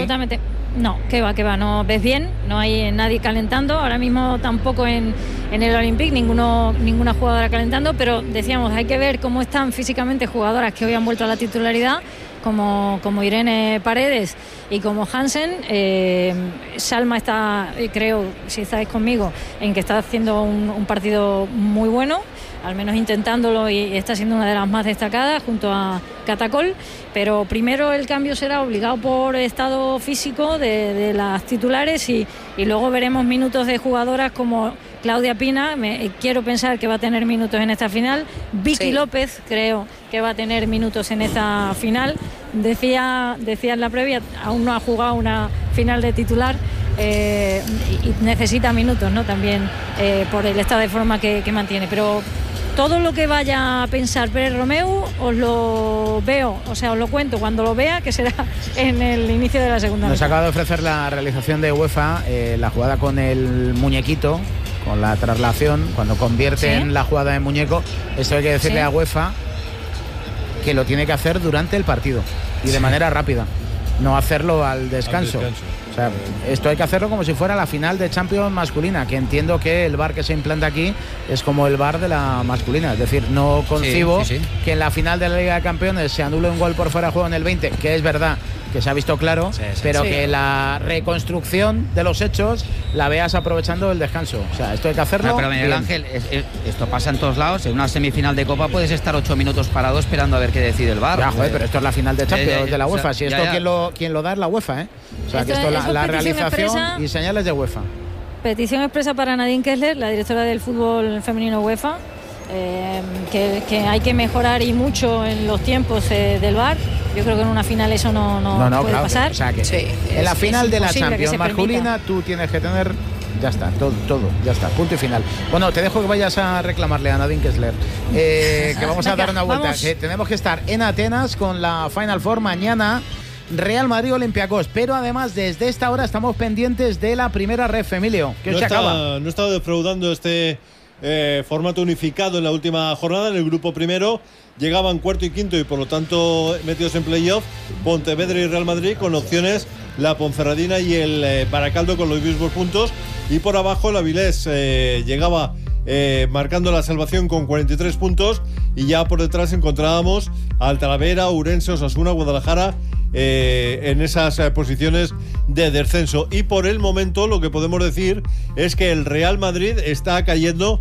absolutamente. No, que va, no ves bien, no hay nadie calentando, ahora mismo tampoco en el Olympique, ninguna jugadora calentando, pero decíamos, hay que ver cómo están físicamente jugadoras que hoy han vuelto a la titularidad, como Irene Paredes y como Hansen. Salma está, creo, si estáis conmigo, en que está haciendo un partido muy bueno, al menos intentándolo, y está siendo una de las más destacadas junto a Catacol, pero primero el cambio será obligado por estado físico de las titulares y luego veremos minutos de jugadoras como Claudia Pina. Quiero pensar que va a tener minutos en esta final. Vicky López creo que va a tener minutos en esta final. Decía en la previa, aún no ha jugado una final de titular, y necesita minutos, ¿no? También por el estado de forma que mantiene, pero todo lo que vaya a pensar Pérez Romeu os lo cuento cuando lo vea, que será en el inicio de la segunda. Nos acaba de ofrecer la realización de UEFA, la jugada con el muñequito, con la traslación, cuando convierten la jugada en muñeco. Esto hay que decirle a UEFA que lo tiene que hacer durante el partido y de manera rápida, no hacerlo al descanso. O sea, esto hay que hacerlo como si fuera la final de Champions masculina, que entiendo que el VAR que se implanta aquí es como el VAR de la masculina. Es decir, no concibo que en la final de la Liga de Campeones se anule un gol por fuera de juego en el 20, que es verdad que se ha visto claro, pero que la reconstrucción de los hechos la veas aprovechando el descanso. O sea, esto hay que hacerlo. Pero Miguel Ángel, esto pasa en todos lados. En una semifinal de Copa puedes estar 8 minutos parado esperando a ver qué decide el VAR. Ya, joder, pero esto es la final de Champions de la UEFA. Si esto quien lo da es la UEFA, ¿eh? O sea, que esto la realización y señales de UEFA. Petición expresa para Nadine Kessler, la directora del fútbol femenino UEFA, que hay que mejorar y mucho en los tiempos del VAR. Yo creo que en una final eso no puede pasar. O sea, que en la final de la Champions masculina tú tienes que tener, ya está, todo, ya está, punto y final. Bueno, te dejo que vayas a reclamarle a Nadine Kessler, que vamos a dar una vuelta, que tenemos que estar en Atenas con la Final Four mañana, Real Madrid Olympiacos, pero además desde esta hora estamos pendientes de la primera ref. Emilio, que se acaba. No estaba defraudando este formato unificado en la última jornada. En el grupo primero llegaban cuarto y quinto y por lo tanto metidos en playoff Pontevedra y Real Madrid, con opciones la Ponferradina y el Baracaldo con los mismos puntos, y por abajo la Avilés llegaba marcando la salvación con 43 puntos, y ya por detrás encontrábamos al Talavera, Ourense, Osasuna, Guadalajara en esas posiciones de descenso. Y por el momento lo que podemos decir es que el Real Madrid está cayendo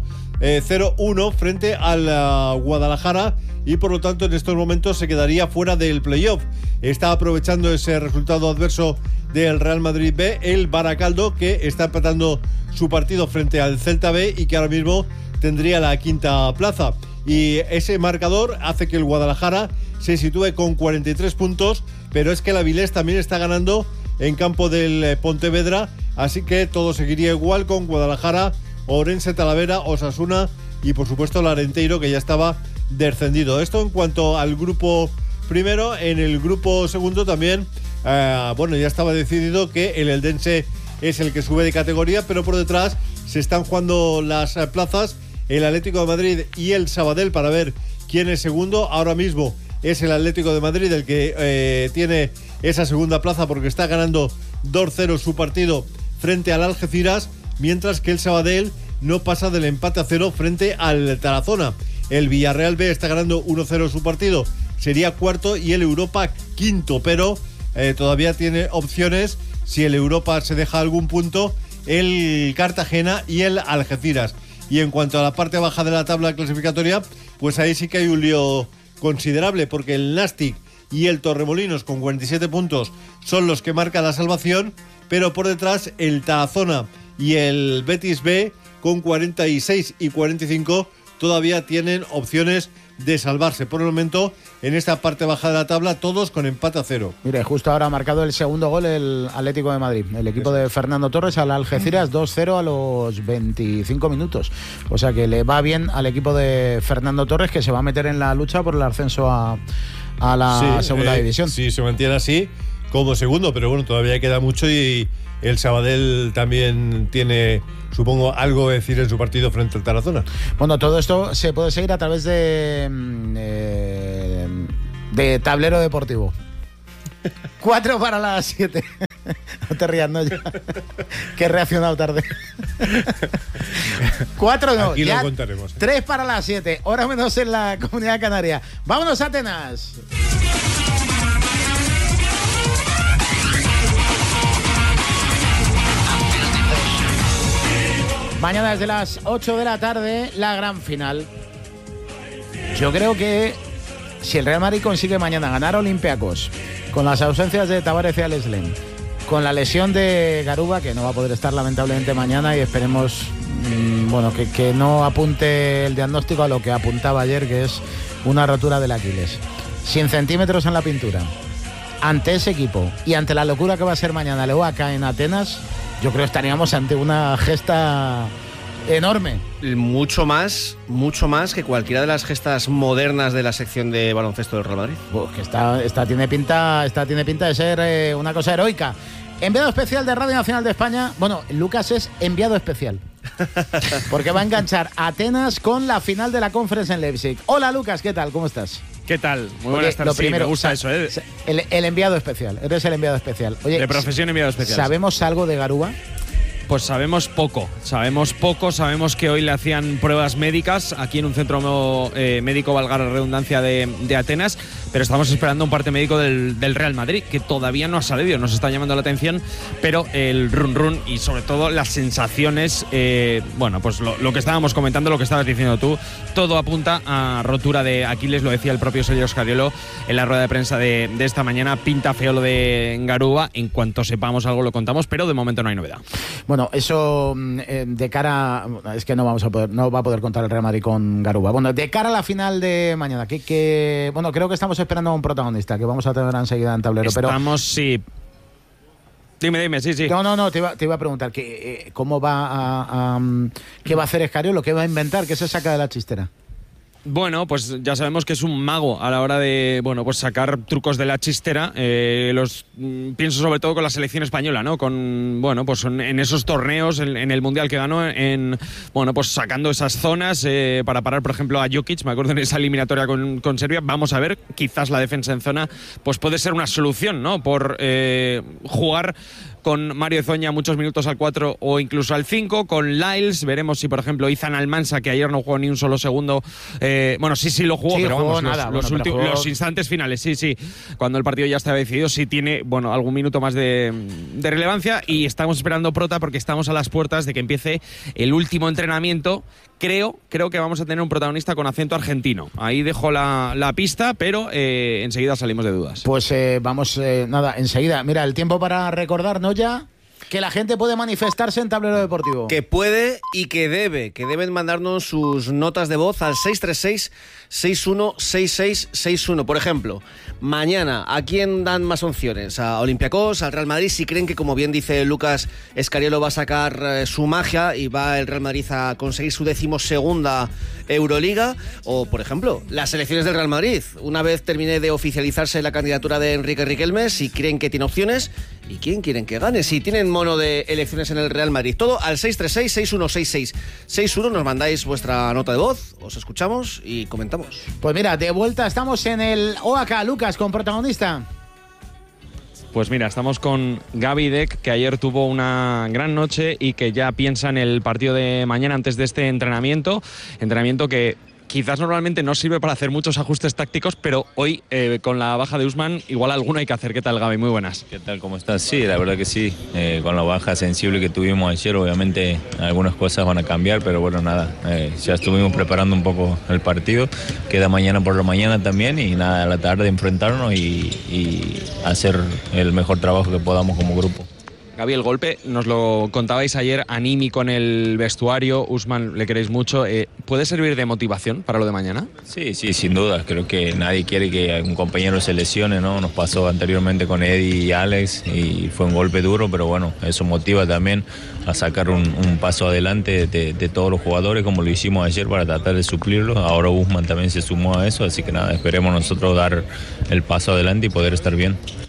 0-1 frente al Guadalajara, y por lo tanto en estos momentos se quedaría fuera del playoff. Está aprovechando ese resultado adverso del Real Madrid B el Baracaldo, que está empatando su partido frente al Celta B y que ahora mismo tendría la quinta plaza, y ese marcador hace que el Guadalajara se sitúe con 43 puntos, pero es que el Avilés también está ganando en campo del Pontevedra, así que todo seguiría igual con Guadalajara, Ourense, Talavera, Osasuna y por supuesto el Arenteiro, que ya estaba descendido. Esto en cuanto al grupo primero. En el grupo segundo también ya estaba decidido que el Eldense es el que sube de categoría, pero por detrás se están jugando las plazas el Atlético de Madrid y el Sabadell para ver quién es segundo. Ahora mismo es el Atlético de Madrid el que tiene esa segunda plaza, porque está ganando 2-0 su partido frente al Algeciras, mientras que el Sabadell no pasa del empate a 0 frente al Tarazona. El Villarreal B está ganando 1-0 su partido, sería cuarto, y el Europa quinto, pero todavía tiene opciones, si el Europa se deja algún punto, el Cartagena y el Algeciras. Y en cuanto a la parte baja de la tabla clasificatoria, pues ahí sí que hay un lío considerable, porque el Nastic y el Torremolinos con 47 puntos son los que marcan la salvación, pero por detrás el Tarazona y el Betis B con 46 y 45 todavía tienen opciones de salvarse. Por el momento, en esta parte baja de la tabla, todos con empate a 0. Mire, justo ahora ha marcado el segundo gol el Atlético de Madrid, el equipo de Fernando Torres al Algeciras, 2-0 a los 25 minutos. O sea que le va bien al equipo de Fernando Torres, que se va a meter en la lucha por el ascenso a la segunda división. Sí, se mantiene así como segundo, pero bueno, todavía queda mucho, y el Sabadell también tiene, supongo, algo que decir en su partido frente al Tarazona. Bueno, todo esto se puede seguir a través de Tablero Deportivo. 4 para las 7. No te rías, no, ya. Que he reaccionado tarde. 4 no, aquí ya lo contaremos. 3 para las 7, hora menos en la Comunidad Canaria. Vámonos a Atenas. Mañana desde las 8 de la tarde, la gran final. Yo creo que si el Real Madrid consigue mañana ganar a Olympiacos, con las ausencias de Tavares y Aleslem, con la lesión de Garuba, que no va a poder estar lamentablemente mañana, y esperemos que no apunte el diagnóstico a lo que apuntaba ayer, que es una rotura del Aquiles. 100 centímetros en la pintura. Ante ese equipo y ante la locura que va a ser mañana el acá en Atenas, yo creo que estaríamos ante una gesta enorme. Mucho más que cualquiera de las gestas modernas de la sección de baloncesto del Real Madrid. Que esta tiene pinta de ser una cosa heroica. Enviado especial de Radio Nacional de España. Bueno, Lucas es enviado especial. Porque va a enganchar Atenas con la final de la Conference en Leipzig. Hola Lucas, ¿qué tal? ¿Cómo estás? ¿Qué tal? Muy buenas tardes. Lo primero, me gusta eso, ¿eh? El enviado especial. Eres el enviado especial. Oye, de profesión enviado especial. ¿Sabemos algo de Garuba? Pues sabemos poco, sabemos que hoy le hacían pruebas médicas aquí en un centro médico, valga la redundancia, de Atenas, pero estamos esperando un parte médico del Real Madrid, que todavía no ha salido, nos está llamando la atención, pero el run y sobre todo las sensaciones, pues lo que estábamos comentando, lo que estabas diciendo tú, todo apunta a rotura de Aquiles, lo decía el propio Sergio Scariolo en la rueda de prensa de esta mañana. Pinta feo lo de Garuba, en cuanto sepamos algo lo contamos, pero de momento no hay novedad. Bueno, eso de cara... Es que no va a poder contar el Real Madrid con Garuba. Bueno, de cara a la final de mañana, bueno, creo que estamos esperando a un protagonista que vamos a tener enseguida en tablero. Sí. Dime, sí. No, te iba a preguntar cómo va qué va a hacer Scariolo, qué va a inventar, qué se saca de la chistera. Bueno, pues ya sabemos que es un mago a la hora de, sacar trucos de la chistera. Pienso sobre todo con la selección española, ¿no? En esos torneos, en el Mundial que ganó, sacando esas zonas para parar, por ejemplo, a Jokic. Me acuerdo en esa eliminatoria con Serbia. Vamos a ver, quizás la defensa en zona pues puede ser una solución, ¿no? Por jugar con Mario Ezoña muchos minutos al 4 o incluso al 5, con Lyles, veremos si por ejemplo Izan Almansa, que ayer no jugó ni un solo segundo, sí lo jugó, pero jugó vamos, los instantes finales, sí, cuando el partido ya estaba decidido, sí tiene, algún minuto más de relevancia, y estamos esperando prota porque estamos a las puertas de que empiece el último entrenamiento. Creo que vamos a tener un protagonista con acento argentino. Ahí dejo la pista, pero enseguida salimos de dudas. Pues vamos, enseguida. Mira, el tiempo para recordarnos ya que la gente puede manifestarse en Tablero Deportivo. Que puede y que deben mandarnos sus notas de voz al 636-616661. Por ejemplo, mañana, ¿a quién dan más opciones? ¿A Olympiacos, al Real Madrid? Si creen que, como bien dice Lucas Scariolo, va a sacar su magia y va el Real Madrid a conseguir su 12ª Euroliga. O, por ejemplo, las elecciones del Real Madrid. Una vez termine de oficializarse la candidatura de Enrique Riquelme, si creen que tiene opciones y quién quieren que gane. Si tienen mono de elecciones en el Real Madrid. Todo al 636-616661. Nos mandáis vuestra nota de voz, os escuchamos y comentamos. Pues mira, de vuelta estamos en el OAK, Lucas, con protagonista. Pues mira, estamos con Gaby Deck, que ayer tuvo una gran noche y que ya piensa en el partido de mañana antes de este entrenamiento que quizás normalmente no sirve para hacer muchos ajustes tácticos, pero hoy con la baja de Usman igual alguno hay que hacer. ¿Qué tal, Gaby? Muy buenas. ¿Qué tal? ¿Cómo estás? Sí, la verdad que sí. Con la baja sensible que tuvimos ayer, obviamente algunas cosas van a cambiar, pero bueno, nada. Ya estuvimos preparando un poco el partido. Queda mañana por la mañana también y nada, a la tarde enfrentarnos y hacer el mejor trabajo que podamos como grupo. Gaby, el golpe, nos lo contabais ayer, anímico en el vestuario, Usman le queréis mucho, ¿puede servir de motivación para lo de mañana? Sí, sin duda, creo que nadie quiere que un compañero se lesione, ¿no? Nos pasó anteriormente con Eddie y Alex y fue un golpe duro, pero bueno, eso motiva también a sacar un paso adelante de todos los jugadores, como lo hicimos ayer para tratar de suplirlo. Ahora Usman también se sumó a eso, así que nada, esperemos nosotros dar el paso adelante y poder estar bien.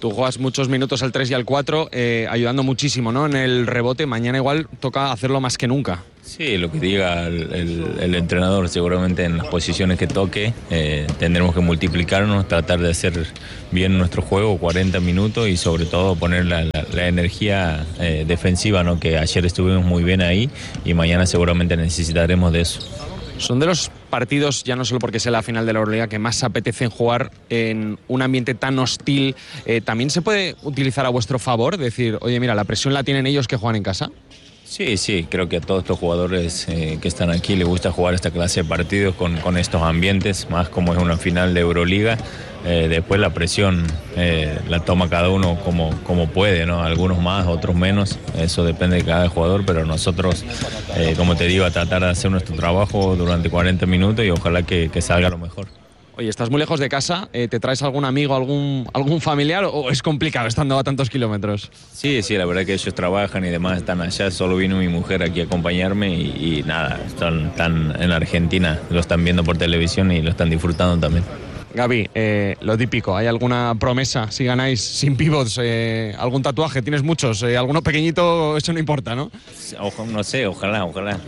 Tú juegas muchos minutos al 3 y al 4, ayudando muchísimo, ¿no? En el rebote. Mañana igual toca hacerlo más que nunca. Sí, lo que diga el entrenador, seguramente en las posiciones que toque tendremos que multiplicarnos, tratar de hacer bien nuestro juego, 40 minutos y sobre todo poner la energía defensiva, ¿no? Que ayer estuvimos muy bien ahí y mañana seguramente necesitaremos de eso. Son de los partidos, ya no solo porque sea la final de la Euroliga, que más apetecen jugar en un ambiente tan hostil. ¿También se puede utilizar a vuestro favor? Decir, oye, mira, la presión la tienen ellos que juegan en casa. Sí, creo que a todos estos jugadores que están aquí les gusta jugar esta clase de partidos con estos ambientes, más como es una final de Euroliga. Después la presión la toma cada uno como puede, ¿no? Algunos más, otros menos, eso depende de cada jugador, pero nosotros, como te digo, a tratar de hacer nuestro trabajo durante 40 minutos y ojalá que salga lo mejor. Oye, ¿estás muy lejos de casa? ¿Te traes algún amigo, algún familiar o es complicado estando a tantos kilómetros? Sí, la verdad que ellos trabajan y demás están allá, solo vino mi mujer aquí a acompañarme y nada, están en Argentina, lo están viendo por televisión y lo están disfrutando también. Gaby, lo típico, ¿hay alguna promesa si ganáis sin pivots? ¿Algún tatuaje? ¿Tienes muchos? ¿Alguno pequeñito? Eso no importa, ¿no? No sé, ojalá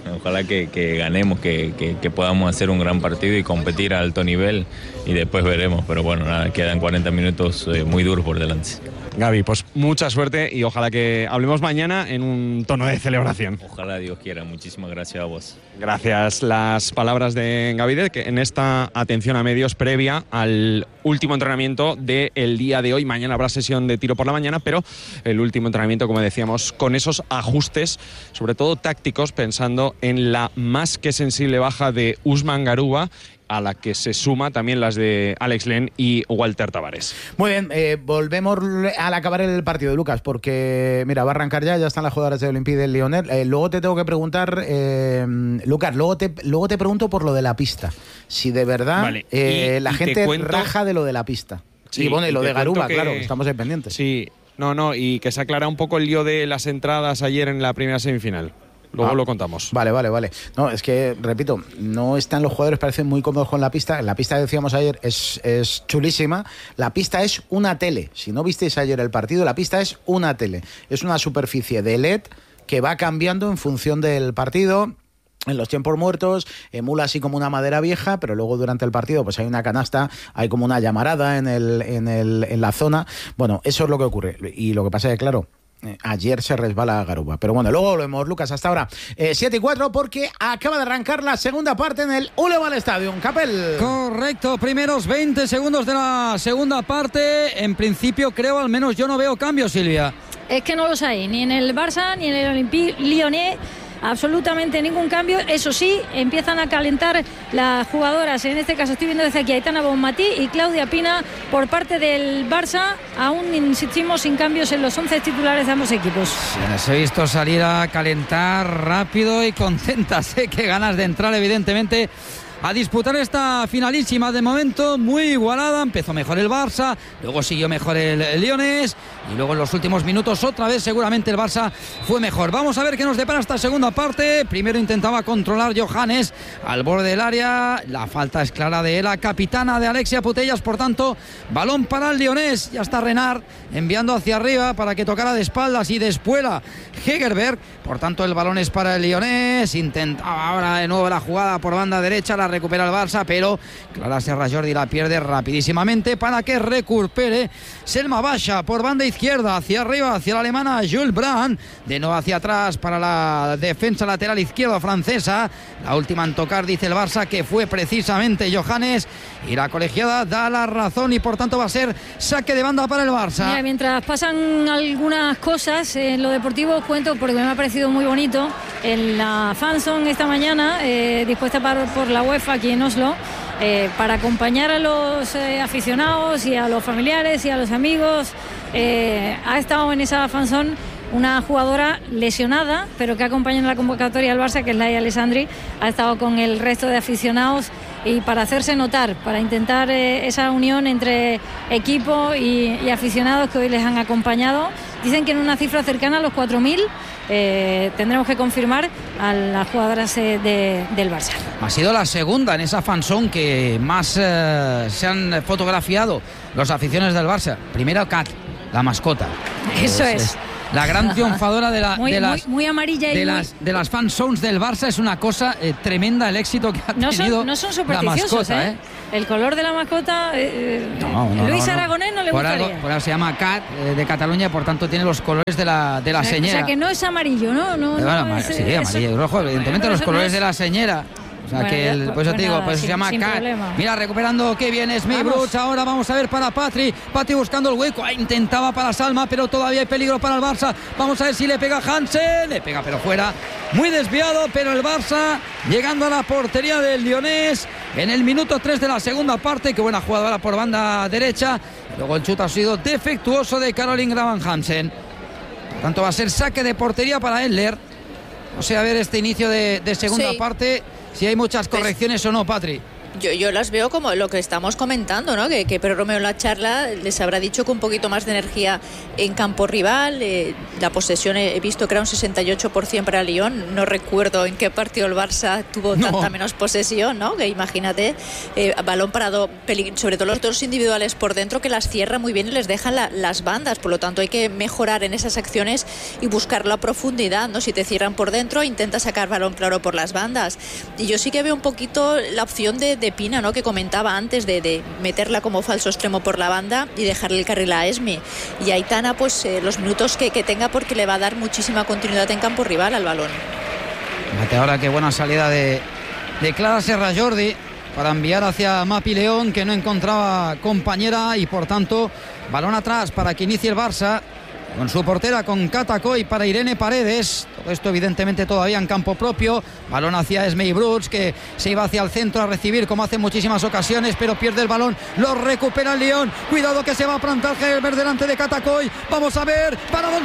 que ganemos, que podamos hacer un gran partido y competir a alto nivel y después veremos, pero bueno, nada, quedan 40 minutos muy duros por delante. Gaby, pues mucha suerte y ojalá que hablemos mañana en un tono de celebración. Ojalá Dios quiera, muchísimas gracias a vos. Gracias. Las palabras de Gaby, que en esta atención a medios previa al último entrenamiento del día de hoy. Mañana habrá sesión de tiro por la mañana, pero el último entrenamiento, como decíamos, con esos ajustes, sobre todo tácticos, pensando en la más que sensible baja de Usman Garuba, a la que se suma también las de Alex Len y Walter Tavares. Muy bien, volvemos al acabar el partido, Lucas, porque mira, va a arrancar ya están las jugadoras de Olympique del Lyonnais. Luego te tengo que preguntar, Lucas, luego te pregunto por lo de la pista. Si de verdad vale. La gente raja de lo de la pista. Sí, y bueno, y lo de Garuba, claro, estamos ahí pendientes. Sí, y que se aclara un poco el lío de las entradas ayer en la primera semifinal. Luego lo contamos. Vale. No, es que, repito, no están los jugadores, parecen muy cómodos con la pista. La pista que decíamos ayer es chulísima. La pista es una tele. Si no visteis ayer el partido, la pista es una tele. Es una superficie de LED que va cambiando en función del partido. En los tiempos muertos emula así como una madera vieja, pero luego durante el partido pues hay una canasta, hay como una llamarada en la zona. Bueno, eso es lo que ocurre. Y lo que pasa es que, claro, ayer se resbala Garuba. Pero bueno, luego volvemos, Lucas, hasta ahora 7:04 porque acaba de arrancar la segunda parte en el Ulleval Stadium. Capel. Correcto, primeros 20 segundos de la segunda parte. En principio creo, al menos yo no veo cambios, Silvia. Es que no los hay, ni en el Barça ni en el Olympique Lyonnais. Absolutamente ningún cambio. Eso sí, empiezan a calentar las jugadoras. En este caso estoy viendo desde aquí a Aitana Bonmatí y Claudia Pina por parte del Barça. Aún insistimos sin cambios en los 11 titulares de ambos equipos. Les he visto salir a calentar rápido y contentas. Qué ganas de entrar, evidentemente, a disputar esta finalísima. De momento muy igualada. Empezó mejor el Barça, luego siguió mejor el Lyonnais y luego en los últimos minutos otra vez seguramente el Barça fue mejor. Vamos a ver qué nos depara esta segunda parte. Primero intentaba controlar Johannes al borde del área. La falta es clara de la capitana de Alexia Putellas. Por tanto, balón para el Lyonnais. Ya está Renard enviando hacia arriba para que tocara de espaldas y de espuela Hegerberg. Por tanto, el balón es para el Lyonnais. Intentaba ahora de nuevo la jugada por banda derecha. La recupera el Barça, pero Clara Serra Jordi la pierde rapidísimamente para que recupere Selma Basha por banda izquierda, hacia arriba, hacia la alemana Jules Brand, de nuevo hacia atrás para la defensa lateral izquierda francesa. La última en tocar, dice el Barça, que fue precisamente Johannes, y la colegiada da la razón y por tanto va a ser saque de banda para el Barça. Mira, mientras pasan algunas cosas en lo deportivo, cuento porque me ha parecido muy bonito en la fanzone esta mañana, dispuesta por la UEFA aquí en Oslo, para acompañar a los aficionados y a los familiares y a los amigos. Ha estado en esa fanzone una jugadora lesionada, pero que acompaña en la convocatoria del Barça, que es Laia Alessandri. Ha estado con el resto de aficionados y para hacerse notar, para intentar esa unión entre equipo y aficionados que hoy les han acompañado. Dicen que en una cifra cercana a los 4.000. Tendremos que confirmar a las jugadoras del Barça. Ha sido la segunda en esa fanzone que más se han fotografiado los aficionados del Barça. Primero Kat, la mascota. Eso es. La gran triunfadora muy amarilla y de las fan zones del Barça. Es una cosa tremenda el éxito que ha tenido no son supersticiosos, la mascota, ¿eh? El color de la mascota, Luis Aragonés no le gustaría. Por algo se llama Cat de Cataluña, por tanto tiene los colores de la señera. O sea que no es amarillo, ¿no? Sí, amarillo y rojo, evidentemente los colores de la señera. O sea, bueno, pues te digo, pues se llama Cat. Mira, recuperando, qué bien es Brooks. Ahora vamos a ver para Patri buscando el hueco. Intentaba para Salma, pero todavía hay peligro para el Barça. Vamos a ver si le pega Hansen. Le pega, pero fuera. Muy desviado, pero el Barça llegando a la portería del Lyonés en el minuto 3 de la segunda parte. Qué buena jugadora por banda derecha. Luego el chute ha sido defectuoso de Caroline Graban Hansen. Por tanto, va a ser saque de portería para Edler. O sea, a ver este inicio de segunda parte. Si hay muchas correcciones o no, Patri. Yo las veo como lo que estamos comentando, ¿no? Que Pedro Romeo en la charla les habrá dicho con un poquito más de energía en campo rival. La posesión he visto que era un 68% para Lyon. No recuerdo en qué partido el Barça tuvo tanta menos posesión, ¿no? Que imagínate, balón parado, sobre todo los dos individuales por dentro, que las cierra muy bien y les dejan las bandas. Por lo tanto, hay que mejorar en esas acciones y buscar la profundidad, ¿no? Si te cierran por dentro, intenta sacar balón claro por las bandas. Y yo sí que veo un poquito la opción de Pina, ¿no? Que comentaba antes de meterla como falso extremo por la banda y dejarle el carril a Esme. Y Aitana, pues los minutos que tenga, porque le va a dar muchísima continuidad en campo rival al balón. Fíjate ahora qué buena salida de Clara Serra Jordi para enviar hacia Mapi León, que no encontraba compañera, y por tanto balón atrás para que inicie el Barça con su portera, con Catacoy, para Irene Paredes. Todo esto evidentemente todavía en campo propio. Balón hacia Esme Brooks, que se iba hacia el centro a recibir como hace en muchísimas ocasiones, pero pierde el balón. Lo recupera el Lyon. Cuidado que se va a plantar Gelber delante de Catacoy. Vamos a ver. Paradón.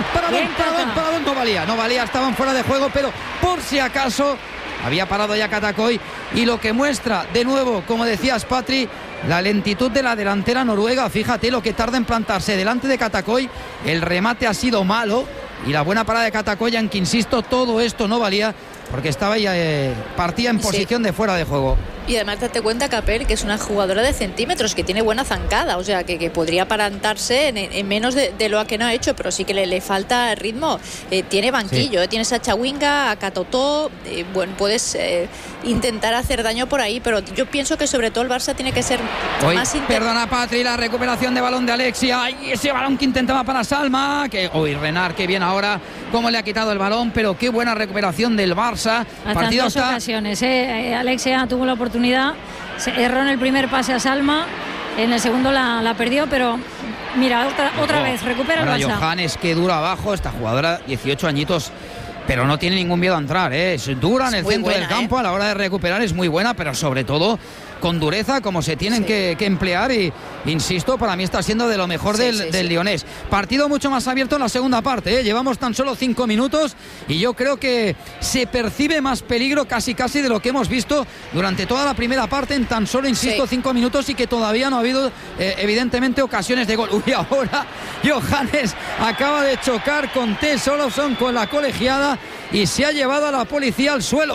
No valía, estaban fuera de juego, pero por si acaso había parado ya Catacoy. Y lo que muestra de nuevo, como decías, Patri, la lentitud de la delantera noruega. Fíjate lo que tarda en plantarse delante de Catacoy. El remate ha sido malo y la buena parada de Catacoy, aunque insisto, todo esto no valía porque estaba ya partía en posición de fuera de juego. Y además date cuenta, Capel, que es una jugadora de centímetros, que tiene buena zancada, o sea, que podría parantarse en menos de lo que no ha hecho, pero sí que le falta ritmo. Tiene banquillo, tienes a Chawinga, a Catotó, bueno, puedes intentar hacer daño por ahí, pero yo pienso que sobre todo el Barça tiene que ser más Perdona, Patri, la recuperación de balón de Alexia, y ese balón que intentaba para Salma, Renard, que bien ahora cómo le ha quitado el balón, pero qué buena recuperación del Barça. Hasta en dos ocasiones, Alexia tuvo la oportunidad, se erró en el primer pase a Salma, en el segundo la perdió, pero mira, otra vez recupera el Barça. Johannes, que dura abajo, esta jugadora, 18 añitos, pero no tiene ningún miedo a entrar, es dura en el centro del campo, a la hora de recuperar es muy buena, pero sobre todo con dureza, como se tienen que emplear, y insisto, para mí está siendo de lo mejor del Lyonés. Partido mucho más abierto en la segunda parte, llevamos tan solo 5 minutos y yo creo que se percibe más peligro casi de lo que hemos visto durante toda la primera parte en tan solo, insisto, 5 minutos, y que todavía no ha habido evidentemente ocasiones de gol. Uy, ahora Johannes acaba de chocar con Tess Olofsson, con la colegiada, y se ha llevado a la policía al suelo.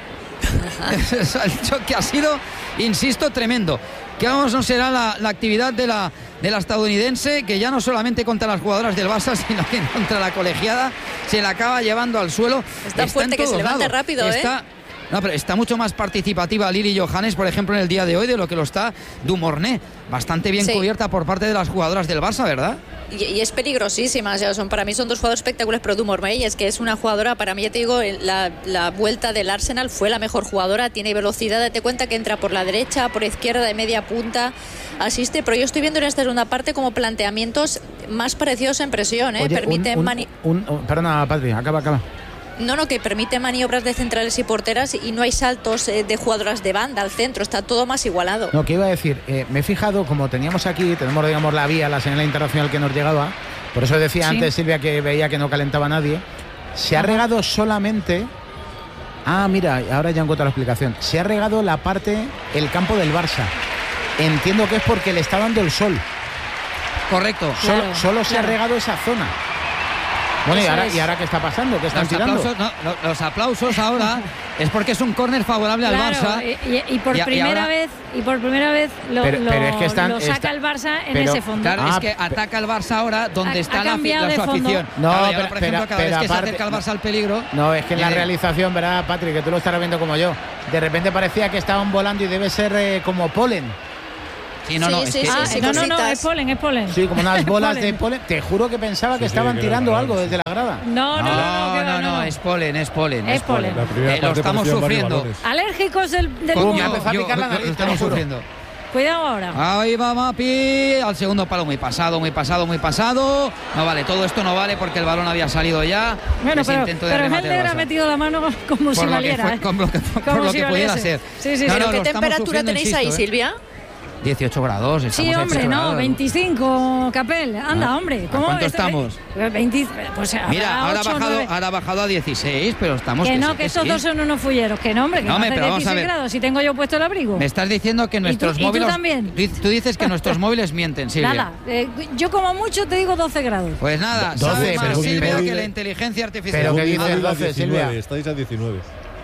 El choque ha sido, insisto, tremendo. Que vamos, no será la actividad de la estadounidense, que ya no solamente contra las jugadoras del Barça, sino que contra la colegiada se la acaba llevando al suelo. Está fuerte, que se levante rápido, No, pero está mucho más participativa Lili Johannes, por ejemplo, en el día de hoy, de lo que lo está Dumornay. Bastante bien cubierta por parte de las jugadoras del Barça, ¿verdad? Y es peligrosísima, o sea, para mí son dos jugadores espectaculares, pero Dumornay es que es una jugadora, para mí, ya te digo, la vuelta del Arsenal fue la mejor jugadora, tiene velocidad, date cuenta que entra por la derecha, por izquierda, de media punta, asiste, pero yo estoy viendo en esta segunda parte como planteamientos más parecidos en presión, Oye, permiten perdona, Patri, acaba. No, que permite maniobras de centrales y porteras, y no hay saltos de jugadoras de banda al centro, está todo más igualado. No, que iba a decir, me he fijado, como tenemos aquí, tenemos, digamos, la vía, la señal internacional que nos llegaba, por eso decía antes Silvia que veía que no calentaba nadie, se ha regado solamente, mira, ahora ya encuentro la explicación, se ha regado el campo del Barça, entiendo que es porque le está dando el sol. Correcto. Solo se ha regado esa zona. Bueno, ¿y ahora qué está pasando? ¿Qué están tirando? Los aplausos ahora es porque es un córner favorable al Barça. Y por primera vez lo saca el Barça en ese fondo. Claro, es que ataca el Barça ahora donde está su afición. No, claro, por ejemplo, cada vez que se acerca el Barça al peligro. No, es que en la realización, ¿verdad, Patrick? Que tú lo estarás viendo como yo. De repente parecía que estaban volando y debe ser como polen. Sí, no, es polen. Sí, como unas bolas de polen. Te juro que pensaba que estaban tirando algo desde la grada. No, es polen. Lo estamos sufriendo. Alérgicos del mundo. Ya empezó a picar la nariz, lo estamos sufriendo. Cuidado ahora. Ahí va Mapi, al segundo palo, muy pasado. No vale, todo esto no vale porque el balón había salido ya. Bueno, pero Helder ha metido la mano como si valiera. Por lo que pudiera ser. Sí. ¿Pero qué temperatura tenéis ahí, Silvia? 18 grados. Sí, hombre, no, 25, Capel. Anda, hombre. ¿Cuánto estamos? 20, pues mira, ahora ha bajado a 16, pero estamos... Que estos dos son unos fulleros. Que no, hombre, que no hace 16 grados. Si tengo yo puesto el abrigo. Me estás diciendo que nuestros móviles... ¿Y tú también? Tú dices que nuestros móviles mienten, Silvia. Nada, yo como mucho te digo 12 grados. Pues nada, 12, sabe más Silvia que la inteligencia artificial. Pero que dice 12, Silvia. Estáis a 19.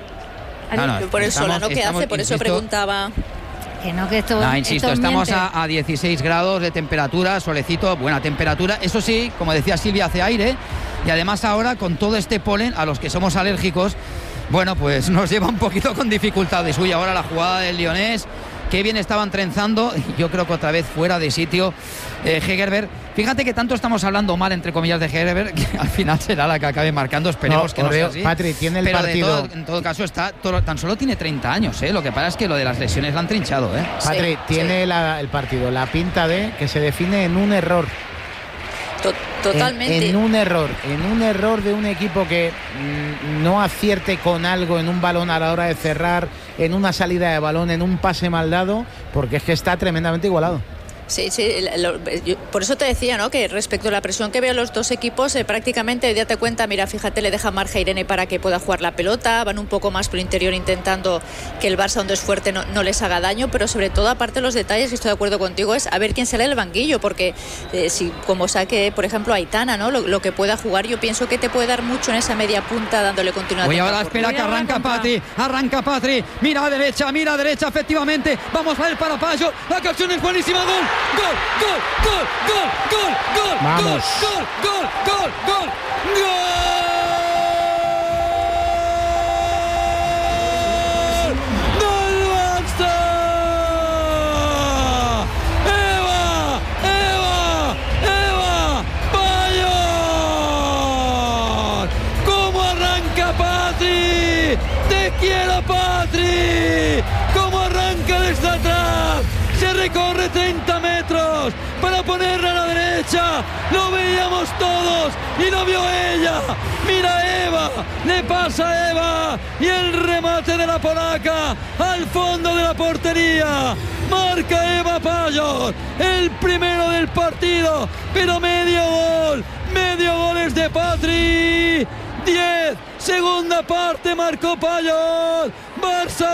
Por el solano que hace, por eso preguntaba... Insisto, estamos a 16 grados de temperatura, solecito, buena temperatura. Eso sí, como decía Silvia, hace aire. Y además ahora, con todo este polen, a los que somos alérgicos, bueno, pues nos lleva un poquito con dificultades. Uy, ahora la jugada del Lyonés. Qué bien estaban trenzando. Yo creo que otra vez fuera de sitio Hegerberg. Fíjate que tanto estamos hablando mal, entre comillas, de Hegerberg, que al final será la que acabe marcando. Esperemos que no sea así. Patri, tiene el partido. En todo caso, tan solo tiene 30 años. Lo que pasa es que lo de las lesiones la han trinchado. Patri, tiene el partido la pinta de que se define en un error. Totalmente. En un error de un equipo que no acierte con algo en un balón a la hora de cerrar, en una salida de balón, en un pase mal dado, porque es que está tremendamente igualado. Sí, por eso te decía, ¿no?, que respecto a la presión que veo los dos equipos, prácticamente, date cuenta, mira, fíjate, le deja margen a Irene para que pueda jugar la pelota, van un poco más por el interior intentando que el Barça, donde es fuerte, no les haga daño, pero sobre todo, aparte los detalles, y estoy de acuerdo contigo, es a ver quién sale del banquillo, porque si como saque, por ejemplo, Aitana, ¿no?, lo que pueda jugar, yo pienso que te puede dar mucho en esa media punta, dándole continuidad. Oye, ahora espera que arranca Patri, mira a derecha, efectivamente, vamos a ver para Payo, la ocasión es buenísima, gol. Vamos. Gol. Eva Payo. ¿Cómo arranca Patri? Te quiero, Patri. ¿Cómo arranca desde atrás? Se recorre 30 metros para ponerla a la derecha. Lo veíamos todos y lo vio ella. Mira Eva, le pasa a Eva y el remate de la polaca al fondo de la portería. Marca Eva Payo, el primero del partido, pero medio gol es de Patri. 10, segunda parte, marcó Payo. Barça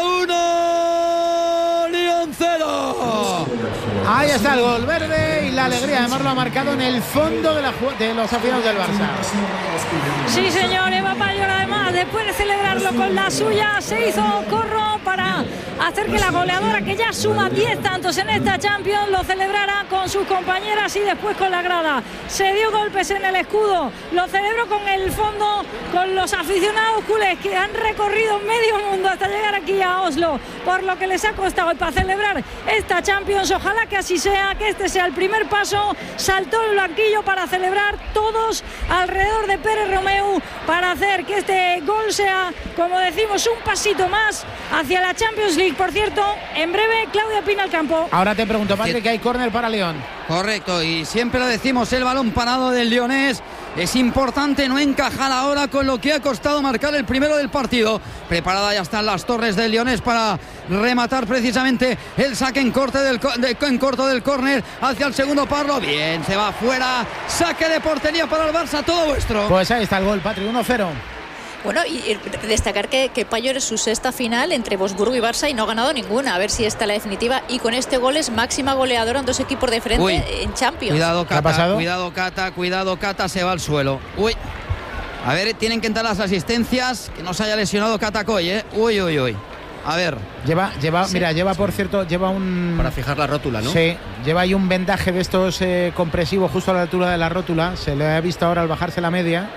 1, Lyon 0. Ahí está el gol verde y la alegría, además lo ha marcado en el fondo de los aficionados del Barça. Sí, señor, Eva Payo, además, después de celebrarlo con la suya, se hizo corro para hacer que la goleadora, que ya suma 10 tantos en esta Champions, lo celebrara con sus compañeras y después con la grada. Se dio golpes en el escudo, lo celebró con el fondo, con los aficionados culés que han recorrido medio mundo hasta llegar aquí a Oslo, por lo que les ha costado. Y para celebrar esta Champions, ojalá que así sea, que este sea el primer paso. Saltó el blanquillo para celebrar todos alrededor de Pérez Romeu, para hacer que este gol sea, como decimos, un pasito más hacia la Champions League. Por cierto, en breve Claudia Pina al campo. Ahora te pregunto, Patrick, que hay córner para Lyon. Correcto, y siempre lo decimos, el balón parado del Lyonés. Es importante no encajar ahora con lo que ha costado marcar el primero del partido. Preparada ya están las torres del Lyonés para rematar precisamente el saque en corto del córner hacia el segundo palo. Bien, se va fuera. Saque de portería para el Barça, todo vuestro. Pues ahí está el gol, Patri, 1-0. Bueno, y destacar que Payo es su sexta final entre Wolfsburgo y Barça y no ha ganado ninguna. A ver si esta es la definitiva. Y con este gol es máxima goleadora en dos equipos de frente en Champions. Cuidado, Cata, cuidado, Cata, se va al suelo. Uy. A ver, tienen que entrar las asistencias, que no se haya lesionado Catacoy, ¿eh? Uy. A ver. Lleva, sí. Mira, lleva, por cierto, lleva un... Para fijar la rótula, ¿no? Sí, lleva ahí un vendaje de estos compresivos justo a la altura de la rótula. Se le ha visto ahora al bajarse la media.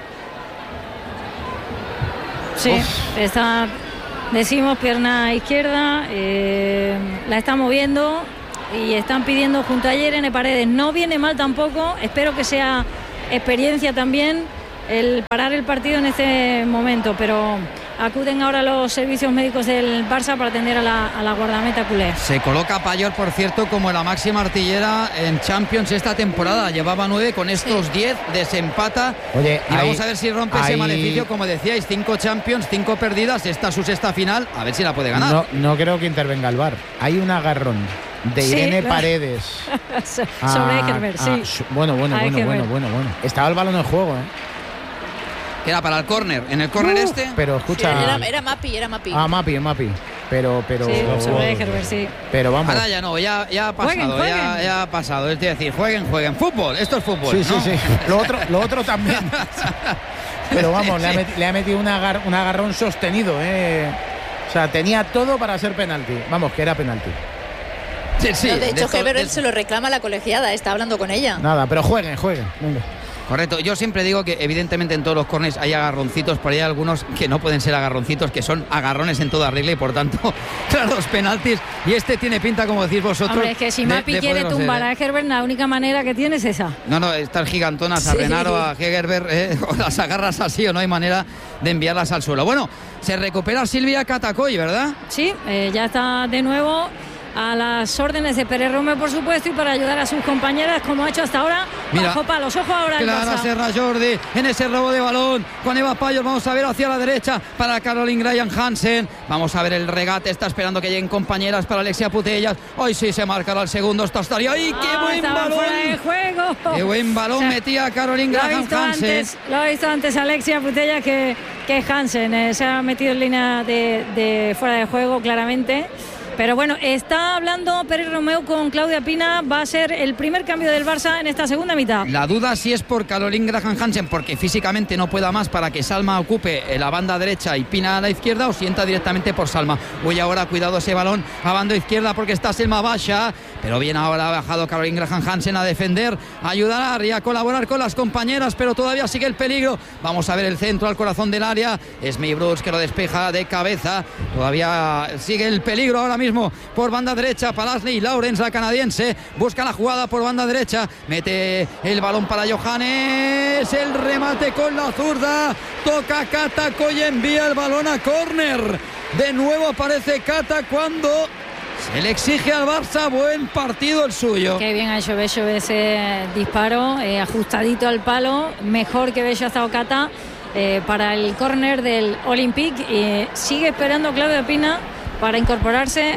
Sí, está, decimos, pierna izquierda, la está moviendo y están pidiendo junto a Irene Paredes. No viene mal tampoco, espero que sea experiencia también el parar el partido en este momento, pero acuden ahora los servicios médicos del Barça para atender a la guardameta culé. Se coloca Payol, por cierto, como la máxima artillera en Champions esta temporada. Llevaba 9, con estos 10 desempata. Oye, y vamos a ver si rompe ese maleficio, como decíais, 5 Champions, 5 perdidas, esta su sexta final, a ver si la puede ganar. No creo que intervenga el VAR. Hay un agarrón de Irene Paredes sobre Ekerbert, sí. Bueno. Estaba el balón en juego, Que era para el córner, en el córner Pero escucha, sí, era Mapi. Mapi. Pero sí, sobre Ekerbert, sí. Pero vamos. Ahora ya no, ya ha pasado, jueguen. Ya ha pasado. Es decir, jueguen. Fútbol, esto es fútbol. Sí, ¿no? sí. Lo otro también. Pero vamos, le ha metido un agarrón sostenido, O sea, tenía todo para ser penalti. Vamos, que era penalti. Sí, no, de hecho, Ekerbert se lo reclama a la colegiada, está hablando con ella. Nada, pero jueguen. Venga. Correcto, yo siempre digo que evidentemente en todos los córners hay agarroncitos, pero hay algunos que no pueden ser agarroncitos, que son agarrones en toda regla y por tanto, claros penaltis, y este tiene pinta, como decís vosotros. Hombre, es que si Mapi quiere tumbar a Ekerbert, la única manera que tiene es esa. No, estas gigantonas a Renaro, a Ekerbert, o las agarras así o no hay manera de enviarlas al suelo. Bueno, se recupera Silvia Catacoy, ¿verdad? Sí, ya está de nuevo a las órdenes de Pérez Romeu, por supuesto, y para ayudar a sus compañeras, como ha hecho hasta ahora. Mira, bajo palos, ojo ahora. Clara Serra Jordi en ese robo de balón con Eva Payol. Vamos a ver hacia la derecha para Caroline Graham Hansen. Vamos a ver el regate, está esperando que lleguen compañeras para Alexia Putellas. Hoy sí se marcará el segundo, esto estaría. ¡Ay, qué buen balón! Fuera de juego. ¡Qué buen balón metía Caroline Graham Hansen! Lo ha visto antes Alexia Putellas que Hansen. Se ha metido en línea de fuera de juego, claramente. Pero bueno, está hablando Pérez Romeu con Claudia Pina. Va a ser el primer cambio del Barça en esta segunda mitad. La duda si es por Caroline Graham Hansen, porque físicamente no pueda más para que Salma ocupe la banda derecha y Pina a la izquierda, o sienta directamente por Salma. Uy, ahora cuidado ese balón a banda izquierda porque está Selma Basha. Pero bien, ahora ha bajado Caroline Graham Hansen a defender, a ayudar y a colaborar con las compañeras, pero todavía sigue el peligro. Vamos a ver el centro al corazón del área. Es May Brooks que lo despeja de cabeza. Todavía sigue el peligro ahora mismo por banda derecha para Ashley Lawrence, la canadiense. Busca la jugada por banda derecha. Mete el balón para Johannes. El remate con la zurda. Toca Catacoy y envía el balón a córner. De nuevo aparece Cata cuando se le exige al Barça. Buen partido el suyo. Qué bien ha hecho Bello ese disparo, ajustadito al palo. Mejor que Bello ha estado Cata para el córner del Olympique. Sigue esperando Claudia Pina para incorporarse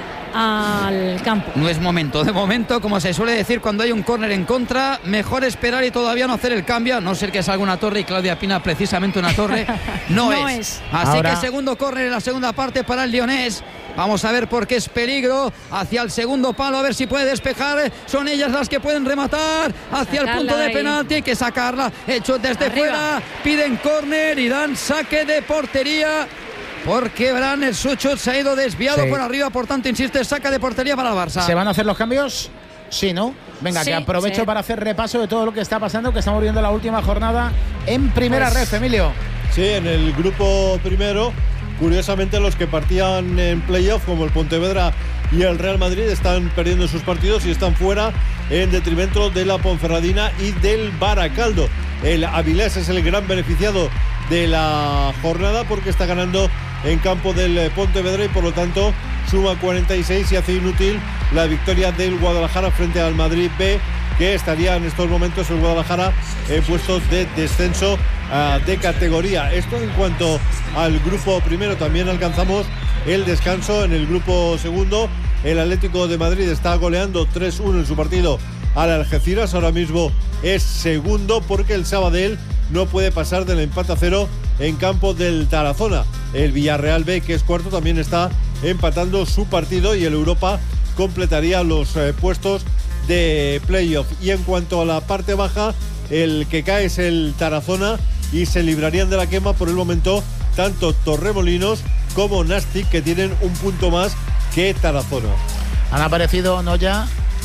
al campo. No es momento. De momento, como se suele decir cuando hay un córner en contra, mejor esperar y todavía no hacer el cambio, a no ser que salga una torre, y Claudia Pina precisamente una torre no es. Así ahora, que segundo córner en la segunda parte para el Lyonés. Vamos a ver por qué es peligro hacia el segundo palo, a ver si puede despejar. Son ellas las que pueden rematar hacia el punto de penalti. Hay que sacarla. Hecho desde fuera. Piden córner y dan saque de portería, porque Bran el Suchot se ha ido desviado por arriba, por tanto insiste, saca de portería para el Barça. ¿Se van a hacer los cambios? Sí, ¿no? Venga, que aprovecho para hacer repaso de todo lo que está pasando, que estamos viendo la última jornada en primera red, Emilio. Sí, en el grupo primero, curiosamente los que partían en playoff, como el Pontevedra y el Real Madrid, están perdiendo sus partidos y están fuera en detrimento de la Ponferradina y del Baracaldo. El Avilés es el gran beneficiado de la jornada porque está ganando en campo del Pontevedra y por lo tanto suma 46 y hace inútil la victoria del Guadalajara frente al Madrid B, que estaría en estos momentos el Guadalajara en puestos de descenso de categoría. Esto en cuanto al grupo primero. También alcanzamos el descanso en el grupo segundo. El Atlético de Madrid está goleando 3-1 en su partido al Algeciras. Ahora mismo es segundo porque el Sabadell no puede pasar del empate a 0 en campo del Tarazona. El Villarreal B, que es cuarto, también está empatando su partido y el Europa completaría los puestos de playoff. Y en cuanto a la parte baja, el que cae es el Tarazona, y se librarían de la quema por el momento tanto Torremolinos como Nastic, que tienen un punto más que Tarazona. Han aparecido, ¿no, ya?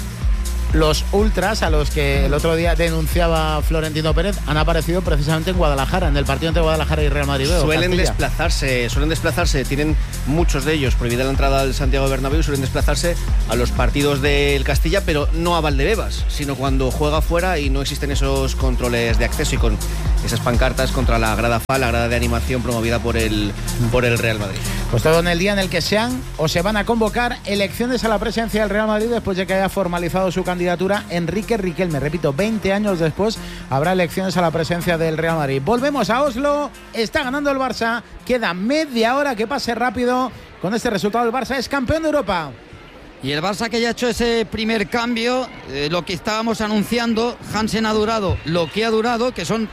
Los ultras a los que el otro día denunciaba Florentino Pérez han aparecido precisamente en Guadalajara, en el partido entre Guadalajara y Real Madrid. Suelen desplazarse, tienen muchos de ellos prohibida la entrada al Santiago Bernabéu, suelen desplazarse a los partidos del Castilla, pero no a Valdebebas, sino cuando juega fuera y no existen esos controles de acceso y con esas pancartas contra la grada FA, la grada de animación promovida por el Real Madrid. Pues todo en el día en el que sean o se van a convocar elecciones a la presidencia del Real Madrid después de que haya formalizado su candidatura Enrique Riquelme. Repito, 20 años después habrá elecciones a la presidencia del Real Madrid. Volvemos a Oslo, está ganando el Barça, queda media hora, que pase rápido. Con este resultado el Barça es campeón de Europa. Y el Barça, que ya ha hecho ese primer cambio, lo que estábamos anunciando, Hansen ha durado lo que ha durado, que son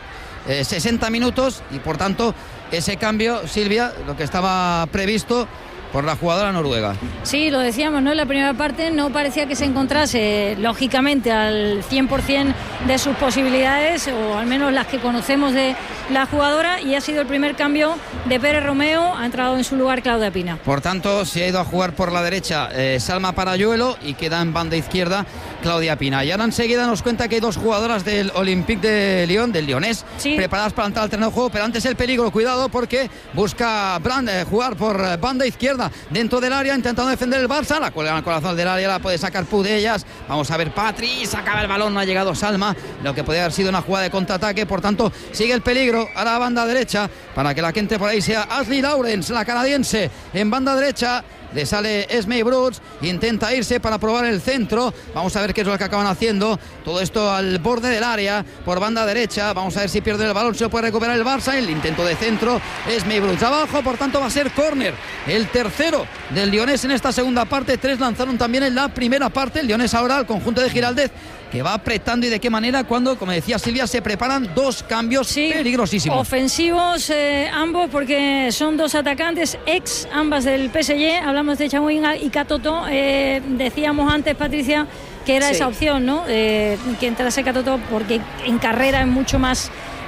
60 minutos, y por tanto ese cambio, Silvia, lo que estaba previsto por la jugadora noruega. Sí, lo decíamos, ¿no? En la primera parte no parecía que se encontrase, lógicamente, al 100% de sus posibilidades, o al menos las que conocemos de la jugadora, y ha sido el primer cambio de Pérez Romeo, ha entrado en su lugar Claudia Pina. Por tanto, se ha ido a jugar por la derecha Salma Parayuelo, y queda en banda izquierda Claudia Pina. Y ahora enseguida nos cuenta que hay dos jugadoras del Olympique de Lyon, del Lyonés, sí, preparadas para entrar al terreno de juego, pero antes el peligro, cuidado, porque busca Brand jugar por banda izquierda dentro del área, intentando defender el Barça, la cuelga al corazón del área, la puede sacar Pudellas. Vamos a ver, Patri, sacaba el balón, no ha llegado Salma, lo que podría haber sido una jugada de contraataque. Por tanto, sigue el peligro a la banda derecha, para que la gente por ahí sea Ashley Lawrence, la canadiense, en banda derecha. Le sale Esme Brooks, intenta irse para probar el centro. Vamos a ver qué es lo que acaban haciendo. Todo esto al borde del área, por banda derecha. Vamos a ver si pierde el balón, se lo puede recuperar el Barça. El intento de centro, Esme Brooks abajo, por tanto va a ser córner. El tercero del Lyonés en esta segunda parte. 3 lanzaron también en la primera parte. El Lyonés ahora, al conjunto de Giraldez, que va apretando, y de qué manera, cuando, como decía Silvia, se preparan dos cambios peligrosísimos. Ofensivos ambos, porque son dos atacantes ex, ambas del PSG. Hablamos de Chawinga y Katoto. Decíamos antes, Patricia, que era esa opción, ¿no? Que entrase Katoto, porque en carrera es mucho más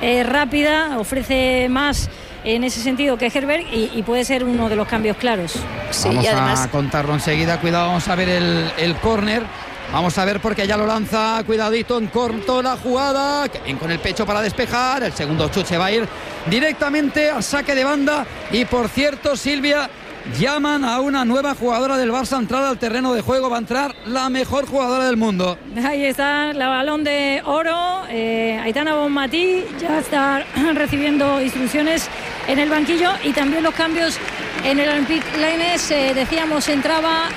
rápida, ofrece más en ese sentido que Herbert, y puede ser uno de los cambios claros. Sí, vamos, y además, a contarlo enseguida. Cuidado, vamos a ver el córner. Vamos a ver, porque ya lo lanza, cuidadito, en corto la jugada, que bien con el pecho para despejar. El segundo chuche va a ir directamente al saque de banda. Y por cierto, Silvia, llaman a una nueva jugadora del Barça a entrar al terreno de juego. Va a entrar la mejor jugadora del mundo. Ahí está, la balón de oro, Aitana Bonmatí ya está recibiendo instrucciones en el banquillo. Y también los cambios en el Olympique Lyonnais, decíamos, entraba...